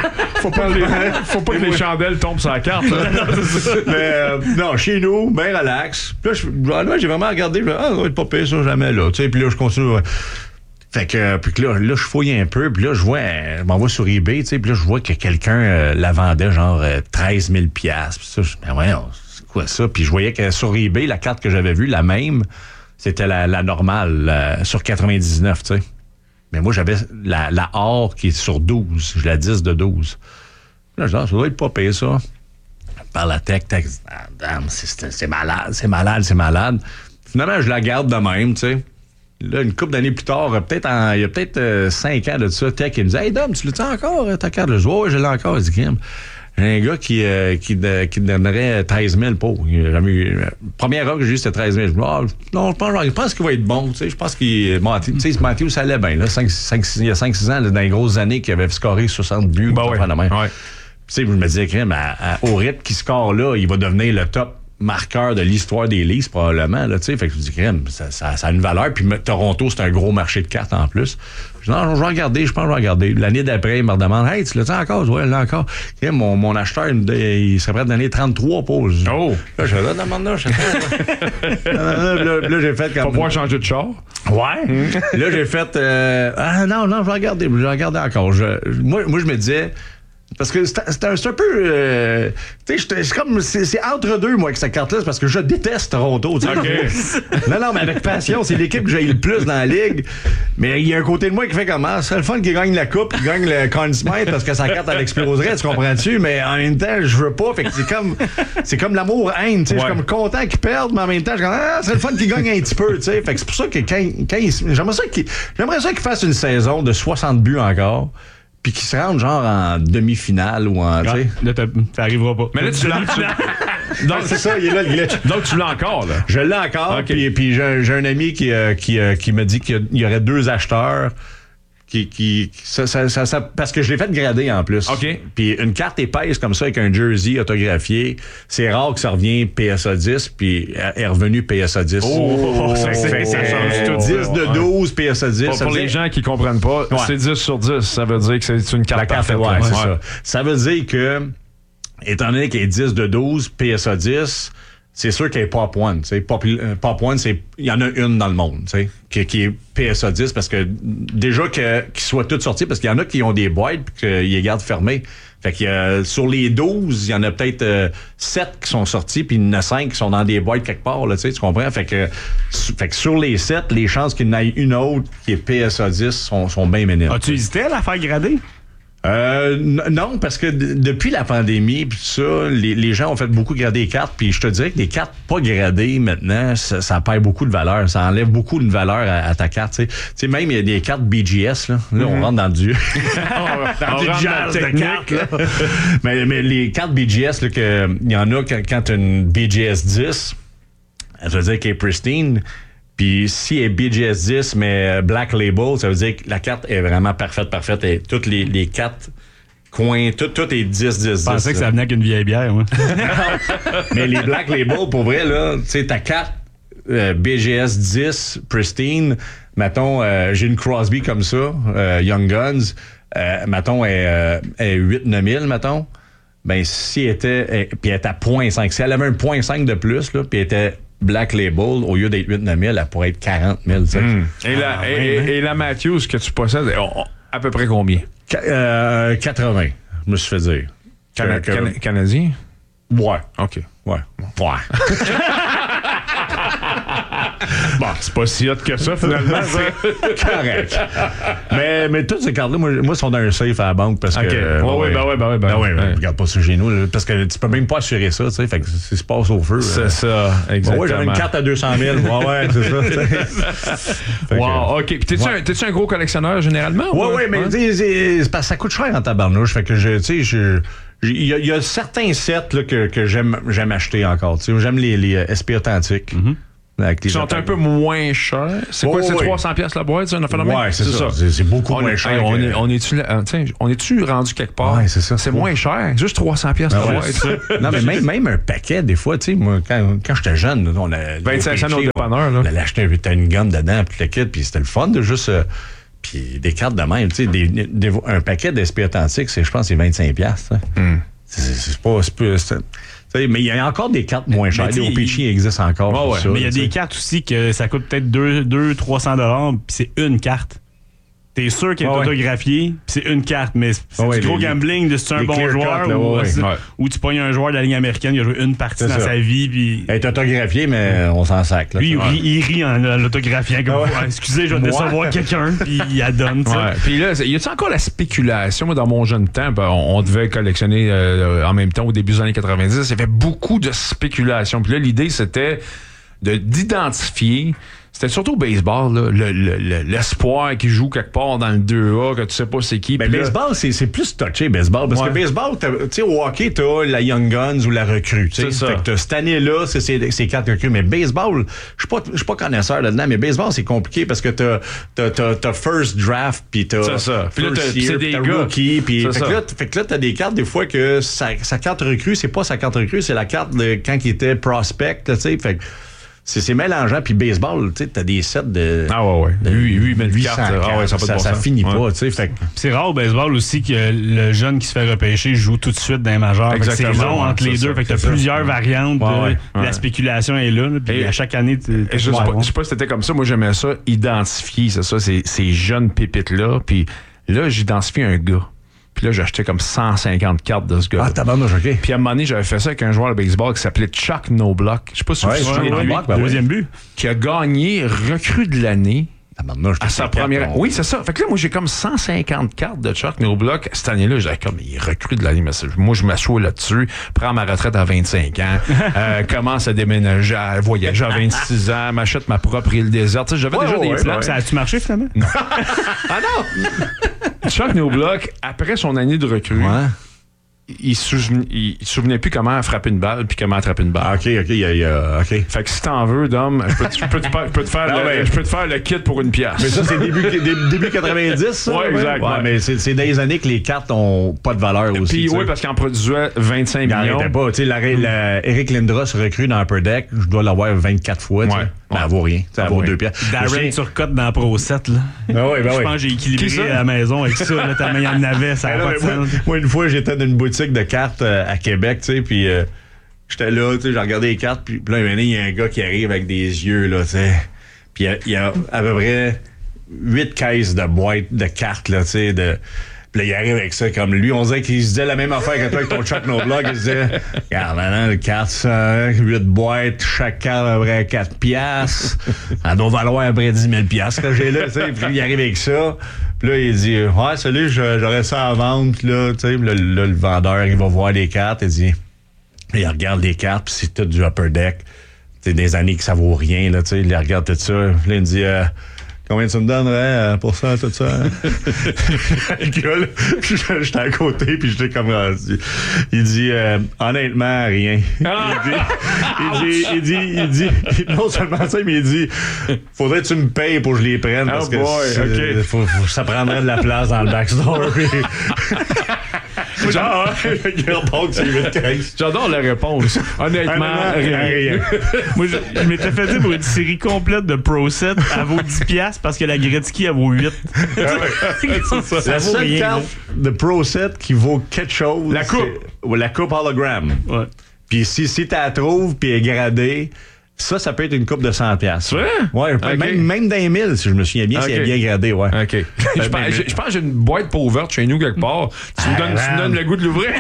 [SPEAKER 1] Faut pas que les chandelles tombent sur la carte.
[SPEAKER 8] Mais non, chez nous, bien relax. Puis là, j'ai vraiment regardé. Ça va être pas pire, ça, jamais là. Puis là, je continue. Fait que, puis là, je fouille un peu. Puis là, je m'en vais sur eBay. Puis là, je vois que quelqu'un la vendait genre 13 000 $. Puis ça, voyons, c'est quoi ça? Puis je voyais que sur eBay, la carte que j'avais vue, la même, c'était la normale sur 99, tu sais. Mais moi, j'avais la or qui est sur 12. J'ai la 10 de 12. Là, je dis, ça doit être pas payé, ça. Par la tech, c'est malade. Finalement, je la garde de même, tu sais. Là, une couple d'années plus tard, il y a peut-être 5 ans de ça, Tech, il me dit, hey, Dom, tu l'as encore, ta carte? Je dis, ouais, je l'ai encore. Il dit, Kim. J'ai un gars qui donnerait 13 000 pour. Première heure que j'ai eu, c'était 13 000. Je pense qu'il va être bon. Tu sais, je pense qu'il Matthew, ça allait bien. Là, il y a 5-6 ans, là, dans les grosses années, qu'il avait scoré 60 buts.
[SPEAKER 1] Ouais.
[SPEAKER 8] Tu sais, je me disais, au rythme qu'il score là, il va devenir le top marqueur de l'histoire des Leafs, probablement. Là, fait que je dis, ça a une valeur. Puis Toronto, c'est un gros marché de cartes en plus. Je dis, non, je pense que je vais regarder. L'année d'après, il me redemande, hey, tu l'as-tu encore? Ouais, là encore. Mon acheteur, il serait prêt à donner 33 pauses.
[SPEAKER 1] Oh!
[SPEAKER 8] Là, je suis demande là, là, j'ai fait comme.
[SPEAKER 1] Faut pouvoir changer de char.
[SPEAKER 8] Ouais. Là, j'ai fait, non, je vais regarder. Je vais regarder encore. Moi, je me disais, parce que c'est un peu... tu sais, c'est entre deux, moi, avec cette carte-là, parce que je déteste Toronto.
[SPEAKER 1] Okay.
[SPEAKER 8] Non, mais avec passion, c'est l'équipe que j'ai le plus dans la ligue. Mais il y a un côté de moi qui fait comment? C'est le fun qu'il gagne la coupe, qu'il gagne le Conn Smythe, parce que sa carte, elle exploserait, tu comprends-tu? Mais en même temps, je veux pas. Fait que c'est comme l'amour-haine. Je suis comme content qu'il perde, mais en même temps, je dis, c'est le fun qu'il gagne un petit peu. T'sais. Fait que c'est pour ça que j'aimerais ça qu'il fasse une saison de 60 buts encore. Puis qu'il se rende genre en demi-finale ou en.
[SPEAKER 3] Là, ça arrivera pas.
[SPEAKER 1] Mais là, tu l'as.
[SPEAKER 8] Donc, c'est ça, il est là le glitch.
[SPEAKER 1] Donc, tu l'as encore, là.
[SPEAKER 8] Je l'ai encore.
[SPEAKER 1] Okay.
[SPEAKER 8] Puis j'ai un ami qui me dit qu'il y aurait 2 acheteurs. Parce que je l'ai fait grader en plus.
[SPEAKER 1] OK.
[SPEAKER 8] Puis une carte épaisse comme ça avec un jersey autographié, c'est rare que ça revienne PSA 10 puis est revenu PSA 10.
[SPEAKER 1] Oh, ça change tout.
[SPEAKER 8] 10 de 12 PSA 10.
[SPEAKER 1] Pour les gens qui comprennent pas, c'est 10 sur 10. Ça veut dire que c'est une carte parfaite.
[SPEAKER 8] Ouais, c'est ça. Ça veut dire que, étant donné qu'elle est 10 de 12 PSA 10, c'est sûr qu'elle est Pop One. Pop One, il y en a une dans le monde, qui est PSA 10, parce que déjà qu'ils soient toutes sorties, parce qu'il y en a qui ont des boîtes et qu'ils les gardent fermées. Fait que sur les 12, il y en a peut-être 7 qui sont sortis, puis il y en a 5 qui sont dans des boîtes quelque part, là, tu comprends? Fait que sur les 7, les chances qu'il y en ait une autre qui est PSA 10 sont bien minimes.
[SPEAKER 3] As-tu hésité à la faire grader?
[SPEAKER 8] Non, parce que depuis la pandémie puis tout ça, les gens ont fait beaucoup grader les cartes, puis je te dirais que des cartes pas gradées maintenant, ça perd beaucoup de valeur, ça enlève beaucoup de valeur à ta carte. Tu sais, même il y a des cartes BGS là, on rentre dans du dans du jazz de cartes. Là. mais les cartes BGS là, il y en a quand tu as une BGS 10, ça veut dire qu'elle est pristine. Puis si elle est BGS 10, mais Black Label, ça veut dire que la carte est vraiment parfaite. Et toutes les 4 coins, tout est 10.
[SPEAKER 3] Je pensais que ça venait avec une vieille bière, moi.
[SPEAKER 8] Mais les Black Label, pour vrai, là, tu sais, ta carte BGS 10, pristine, mettons, j'ai une Crosby comme ça, Young Guns, mettons, est 8-9000, mettons. Ben, si elle était, puis elle était à 0.5, si elle avait un 0.5 de plus, là, puis elle était Black Label, au lieu d'être 8-9 000, elle pourrait être 40 000.
[SPEAKER 1] Et la Matthews que tu possèdes, à peu près combien?
[SPEAKER 8] 80, je me suis fait dire.
[SPEAKER 1] Canadien?
[SPEAKER 8] Ouais.
[SPEAKER 1] OK.
[SPEAKER 8] Ouais.
[SPEAKER 1] Bon, c'est pas si hot que ça, finalement.
[SPEAKER 8] Correct. Mais toutes ces cartes-là, moi, sont dans un safe à la banque parce que. Regarde pas ça chez nous, là, parce que tu peux même pas assurer ça, tu sais. Fait que si se passe au feu.
[SPEAKER 1] C'est ça, exactement.
[SPEAKER 8] J'avais une carte à 200 000. Ouais, c'est ça.
[SPEAKER 1] Wow, OK. Puis t'es-tu un gros collectionneur généralement?
[SPEAKER 8] Oui, mais c'est parce que ça coûte cher en tabarnouche. Fait que il y a certains sets là, que j'aime acheter encore. J'aime les SP authentiques.
[SPEAKER 1] Ils sont un peu moins chers. C'est quoi, c'est 300$ la boîte, ça?
[SPEAKER 8] Ouais, c'est ça. C'est beaucoup moins cher.
[SPEAKER 1] On est-tu rendu quelque part?
[SPEAKER 8] Ouais, c'est ça.
[SPEAKER 1] C'est moins cher. Juste 300$ la boîte.
[SPEAKER 8] Non, mais même un paquet, des fois, tu sais, moi, quand j'étais jeune, on a
[SPEAKER 1] 25 cents au dépanneur, là.
[SPEAKER 8] On allait acheter une gomme dedans, puis le kit, puis c'était le fun de juste... puis des cartes de même, tu sais, un paquet d'SP authentiques, je pense que c'est 25$. C'est pas... Mais il y a encore des cartes moins chères. Les OPC existent encore.
[SPEAKER 3] Mais il y a des cartes aussi que ça coûte peut-être 200-300$, puis c'est une carte. T'es sûr qu'elle est autographiée, puis c'est une carte, mais c'est du gros gambling de si tu es un bon joueur ou tu pognes un joueur de la Ligue américaine, il a joué une partie dans sa vie. Puis...
[SPEAKER 8] Elle est autographiée, mais on s'en sac. Là,
[SPEAKER 3] lui, il rit en l'autographiant comme excusez, je vais décevoir quelqu'un, puis il la donne.
[SPEAKER 1] Puis là, y a-t-il encore la spéculation? Moi, dans mon jeune temps, on devait collectionner en même temps au début des années 90. Il y avait beaucoup de spéculation. Puis là, l'idée, c'était d'identifier. C'était surtout au baseball, là, l'espoir qui joue quelque part dans le 2A, que tu sais pas c'est qui.
[SPEAKER 8] Ben, baseball, c'est plus touché, baseball. Parce que baseball, tu sais, au hockey, t'as la Young Guns ou la recrue. C'est ça. Fait que cette année-là, c'est 4 recrues. Mais baseball, je suis pas connaisseur là-dedans, mais baseball, c'est compliqué parce que t'as first draft, puis t'as.
[SPEAKER 1] C'est ça. Puis là, c'est des gars.
[SPEAKER 8] Rookie, puis fait que là, t'as des cartes, des fois, que sa carte recrue, c'est pas sa carte recrue, c'est la carte de quand il était prospect, tu sais. Fait que. C'est mélangeant. Puis baseball, tu sais, t'as des sets de...
[SPEAKER 1] Ah ouais. Lui, mais
[SPEAKER 8] 800 cartes. Ça finit pas, tu sais. Fait que...
[SPEAKER 3] C'est rare au baseball aussi que le jeune qui se fait repêcher joue tout de suite dans les majeurs. C'est long entre les deux. Fait que t'as plusieurs variantes. La spéculation est là. Puis à chaque année...
[SPEAKER 1] Je sais pas si c'était comme ça. Moi, j'aimais ça. Identifier, c'est ça, ces jeunes pépites-là. Puis là, j'identifie un gars. Puis là, j'ai acheté comme 150 cartes de ce gars.
[SPEAKER 8] Ah, tabarnouche, OK.
[SPEAKER 1] Puis à un moment donné, j'avais fait ça avec un joueur de baseball qui s'appelait Chuck Knobloch. Je sais pas si vous vous souvenez de lui.
[SPEAKER 3] Deuxième but.
[SPEAKER 1] Qui a gagné recrue de l'année.
[SPEAKER 8] À
[SPEAKER 1] sa première. Oui, c'est ça. Fait que là, moi, j'ai comme 150 cartes de Chuck Knobloch. Cette année-là, j'ai comme, il est recrue de l'année. Moi, je m'assois là-dessus, prends ma retraite à 25 ans, commence à déménager, à voyager à 26 ans, m'achète ma propre île déserte. Tu sais, j'avais déjà des plans.
[SPEAKER 3] Ça a-tu marché, finalement?
[SPEAKER 1] Non. Ah non! Chuck Knobloch, après son année de recrue, il se souvenait plus comment frapper une balle puis comment attraper une balle.
[SPEAKER 8] OK. OK.
[SPEAKER 1] Fait que si t'en veux, Dom, je peux te faire le kit pour une pièce.
[SPEAKER 8] Mais ça, c'est début 90, ça?
[SPEAKER 1] Oui, exact.
[SPEAKER 8] Ouais, mais c'est des années que les cartes ont pas de valeur aussi.
[SPEAKER 1] Puis oui, parce qu'il en produisait 25 millions. Il
[SPEAKER 8] n'arrêtait pas. Tu sais, Eric Lindros recrue dans Upper Deck, je dois l'avoir 24 fois. Ouais. Mais elle vaut rien. Ça vaut 2 pièces.
[SPEAKER 3] Darren Turcotte dans Pro 7, là. Je pense que j'ai équilibré à la maison avec ça. Là, tellement il y en avait, ça n'a pas de sens.
[SPEAKER 8] Moi, une fois, j'étais dans une boutique de cartes à Québec, tu sais, puis j'étais là, tu sais, j'ai regardé les cartes, puis là, il y a un gars qui arrive avec des yeux, là, tu sais. Puis il y a à peu près 8 caisses de boîtes de cartes, là, tu sais, Puis là, il arrive avec ça comme lui. On disait qu'il se disait la même affaire que toi avec ton Chuck Knobloch. Il se disait, regarde, maintenant, le 8 boîtes, chaque carte à peu près 4 piastres. Ça doit valoir à peu près 10 000 piastres que j'ai là, tu sais. Puis il arrive avec ça. Puis là, il dit, ouais, salut, j'aurais ça à vendre. Puis là, tu sais, là, le vendeur, il va voir les cartes. Il dit, il regarde les cartes, puis c'est tout du Upper Deck. C'est des années que ça vaut rien, là, tu sais. Il regarde tout ça. Puis là, il dit, combien tu me donnerais pour ça, tout ça? Le gars, là, j'étais à côté, puis j'étais comme... Il dit, honnêtement, rien. Il dit, non seulement ça, mais il dit, faudrait que tu me payes pour que je les prenne, parce que ça prendrait de la place dans le backstore.
[SPEAKER 1] J'adore la réponse. Honnêtement, rien.
[SPEAKER 3] Moi, je m'étais fait dire pour une série complète de Pro 7, elle vaut 10$ parce que la Gretzky, elle vaut 8.
[SPEAKER 8] La seule carte de Pro 7 qui vaut quelque chose,
[SPEAKER 1] la coupe
[SPEAKER 8] hologramme.
[SPEAKER 3] Ouais.
[SPEAKER 8] Puis si tu la trouves puis elle est gradée, Ça peut être une coupe de 100$.
[SPEAKER 1] C'est vrai?
[SPEAKER 8] Ouais,
[SPEAKER 1] Okay.
[SPEAKER 8] même dans les 1000, si je me souviens bien, c'est bien gradé, ouais.
[SPEAKER 1] OK. Je pense que j'ai une boîte pas ouverte chez nous quelque part. Tu me donnes le goût de l'ouvrir?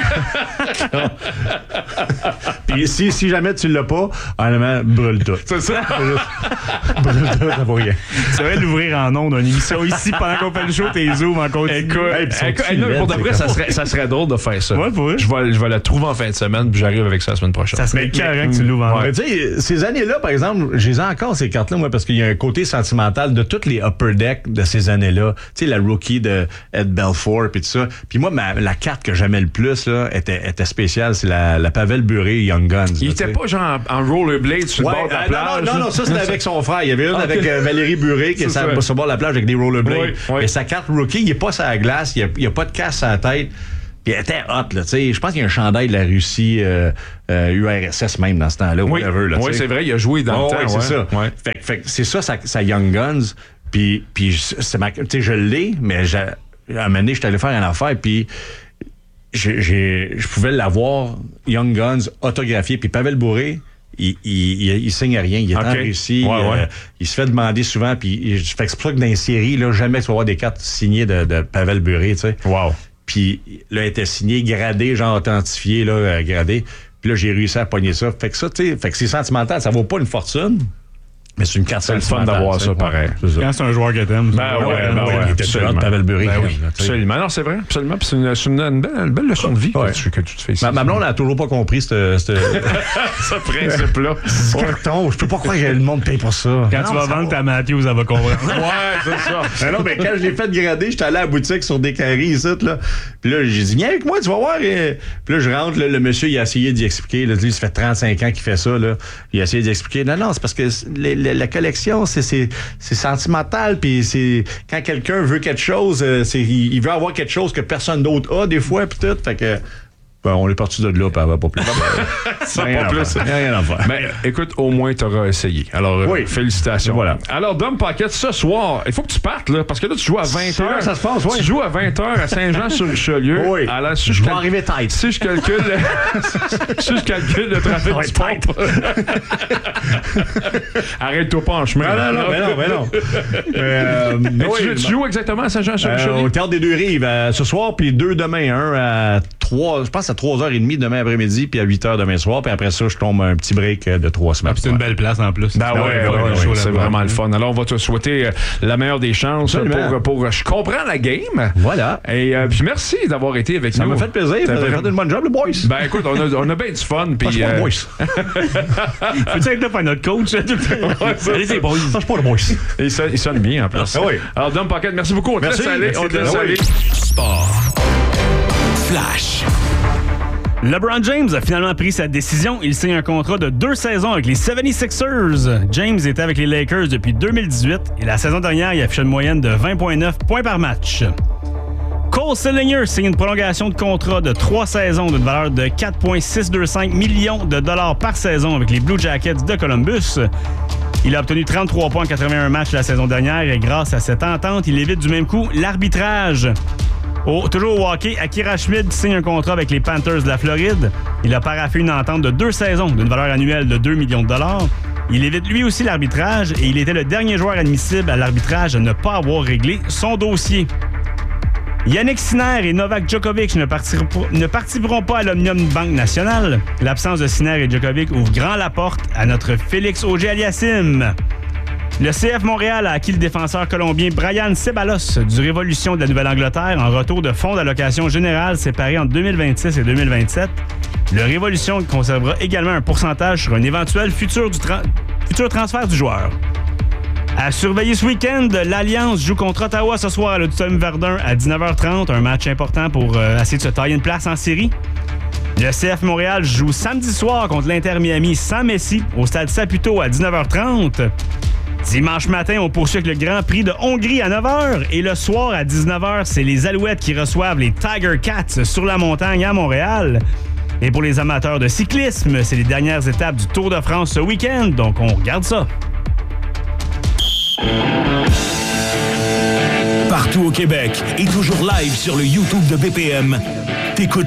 [SPEAKER 8] Puis si jamais tu l'as pas, honnêtement, brûle tout.
[SPEAKER 1] C'est ça?
[SPEAKER 8] Brûle tout, ça vaut rien.
[SPEAKER 3] Tu devrais l'ouvrir en ondes, une émission ici pendant qu'on fait le show, t'es zoom en continu.
[SPEAKER 1] Écoute, pour de vrai, ça serait drôle de faire ça.
[SPEAKER 3] Ouais, pour vrai.
[SPEAKER 1] Je vais la trouver en fin de semaine, puis j'arrive avec ça la semaine prochaine.
[SPEAKER 3] Ça serait carré que tu l'ouvres en
[SPEAKER 8] Mais tu sais, ces années-là, par exemple, j'ai encore ces cartes-là, moi, parce qu'il y a un côté sentimental de toutes les upper decks de ces années-là. Tu sais, la rookie de Ed Belfour, puis tout ça. Puis moi, la carte que j'aimais le plus, là, était spéciale. C'est la Pavel Bure Young Guns.
[SPEAKER 1] Il était pas genre en rollerblade sur le bord de la plage?
[SPEAKER 8] Non, ça, c'était avec son frère. Il y avait une avec Valérie Bure qui est sur le bord de la plage avec des rollerblades. Mais sa carte rookie, il est pas sur la glace, il y a pas de casse à la tête. Puis elle était hot, là, tu sais. Je pense qu'il y a un chandail de la Russie, URSS même dans ce temps-là.
[SPEAKER 1] Oui, c'est vrai, il a joué dans le temps.
[SPEAKER 8] C'est ça.
[SPEAKER 1] Ouais.
[SPEAKER 8] Fait que c'est ça, sa Young Guns. Puis c'est tu sais, je l'ai, mais à un moment donné, j'étais allé faire une affaire, puis je pouvais l'avoir, Young Guns, autographié. Puis Pavel Bure, il signe rien. Il est en Russie. Il se fait demander souvent. Puis fait que c'est pour ça que dans les séries, là, jamais tu vas avoir des cartes signées de Pavel Bure, tu sais.
[SPEAKER 1] Wow.
[SPEAKER 8] Puis là, elle était signée, gradée, genre authentifiée, là, gradée. Puis là, j'ai réussi à pogner ça. Fait que ça, tu sais, fait que c'est sentimental. Ça vaut pas une fortune. Mais c'est une carte
[SPEAKER 1] sentimentale. C'est le fun d'avoir ça, pareil.
[SPEAKER 3] Quand c'est un joueur que t'aimes.
[SPEAKER 8] Il était absolument. Pavel Bure.
[SPEAKER 1] Absolument. Non, c'est vrai. Absolument. Puis c'est une belle leçon de vie que tu te fais ici.
[SPEAKER 8] Ma blonde n'a toujours pas compris ce
[SPEAKER 1] principe-là.
[SPEAKER 8] Ce carton. Je peux pas croire que le monde paye pour ça.
[SPEAKER 3] Quand tu vas vendre ta Matthews, elle va comprendre.
[SPEAKER 1] Ouais, c'est ça.
[SPEAKER 8] Non, mais quand je l'ai fait grader, j'étais allé à la boutique sur des carrés ici, là. Puis là, j'ai dit, viens avec moi, tu vas voir. Puis là, je rentre, le monsieur, il a essayé d'y expliquer. Lui, ça fait 35 ans qu'il fait ça, là. Il a essayé d'expliquer. Non, c'est parce que la collection, c'est sentimental, puis c'est quand quelqu'un veut quelque chose, il veut avoir quelque chose que personne d'autre a des fois, puis tout, fait que on est parti de là, puis elle va pas plus.
[SPEAKER 1] Rien à faire. Mais écoute, au moins, tu auras essayé. Alors, félicitations.
[SPEAKER 8] Voilà.
[SPEAKER 1] Alors, Dom Pocket, ce soir, il faut que tu partes, là, parce que là, tu joues à 20h.
[SPEAKER 8] Là, ça se passe,
[SPEAKER 1] Tu joues à 20h à Saint-Jean-sur-Richelieu.
[SPEAKER 8] Oui.
[SPEAKER 1] Alors,
[SPEAKER 8] je vais arriver tête.
[SPEAKER 1] Si je calcule le trafic du pont. Arrête-toi pas en chemin.
[SPEAKER 8] Non.
[SPEAKER 1] Tu joues exactement à Saint-Jean-sur-Richelieu?
[SPEAKER 8] Au Théâtre des Deux-Rives, ce soir, puis 2 demain, un à 3, je pense à 3h30 demain après-midi, puis à 8h demain soir, puis après ça, je tombe un petit break de 3 semaines.
[SPEAKER 3] C'est une belle place en plus.
[SPEAKER 1] C'est vraiment le fun. Alors, on va te souhaiter la meilleure des chances pour je comprends la game.
[SPEAKER 8] Voilà.
[SPEAKER 1] Et puis merci d'avoir été avec nous.
[SPEAKER 8] Ça m'a fait plaisir. Vous avez fait une bonne job, le boys.
[SPEAKER 1] Ben écoute, on a bien du fun.
[SPEAKER 8] Pas le boys.
[SPEAKER 3] Peux-tu être là pour notre coach? Allez, c'est boys.
[SPEAKER 8] Pas le boys.
[SPEAKER 1] Il sonne bien en plus.
[SPEAKER 8] Oui.
[SPEAKER 1] Alors, Dom Pocket, merci beaucoup. On te laisse aller.
[SPEAKER 5] Sport. Flash.
[SPEAKER 3] LeBron James a finalement pris sa décision. Il signe un contrat de 2 saisons avec les 76ers. James était avec les Lakers depuis 2018 et la saison dernière, il affichait une moyenne de 20,9 points par match. Cole Sillinger signe une prolongation de contrat de 3 saisons d'une valeur de 4,625 millions de dollars par saison avec les Blue Jackets de Columbus. Il a obtenu 33 points en 81 matchs la saison dernière et grâce à cette entente, il évite du même coup l'arbitrage. Toujours au hockey, Akira Schmid signe un contrat avec les Panthers de la Floride. Il a paraphé une entente de 2 saisons d'une valeur annuelle de 2 millions de dollars. Il évite lui aussi l'arbitrage et il était le dernier joueur admissible à l'arbitrage à ne pas avoir réglé son dossier. Yannick Sinner et Novak Djokovic ne participeront pas à l'Omnium Banque Nationale. L'absence de Sinner et Djokovic ouvre grand la porte à notre Félix Auger-Aliassime. Le CF Montréal a acquis le défenseur colombien Brian Ceballos du Révolution de la Nouvelle-Angleterre en retour de fonds d'allocation générale séparés en 2026 et 2027. Le Révolution conservera également un pourcentage sur un éventuel futur transfert du joueur. À surveiller ce week-end, l'Alliance joue contre Ottawa ce soir à l'Auditorium Verdun à 19h30. Un match important pour essayer de se tailler une place en série. Le CF Montréal joue samedi soir contre l'Inter Miami sans Messi au stade Saputo à 19h30. Dimanche matin, on poursuit avec le Grand Prix de Hongrie à 9h. Et le soir, à 19h, c'est les Alouettes qui reçoivent les Tiger Cats sur la montagne à Montréal. Et pour les amateurs de cyclisme, c'est les dernières étapes du Tour de France ce week-end. Donc, on regarde ça.
[SPEAKER 5] Partout au Québec et toujours live sur le YouTube de BPM. T'écoutes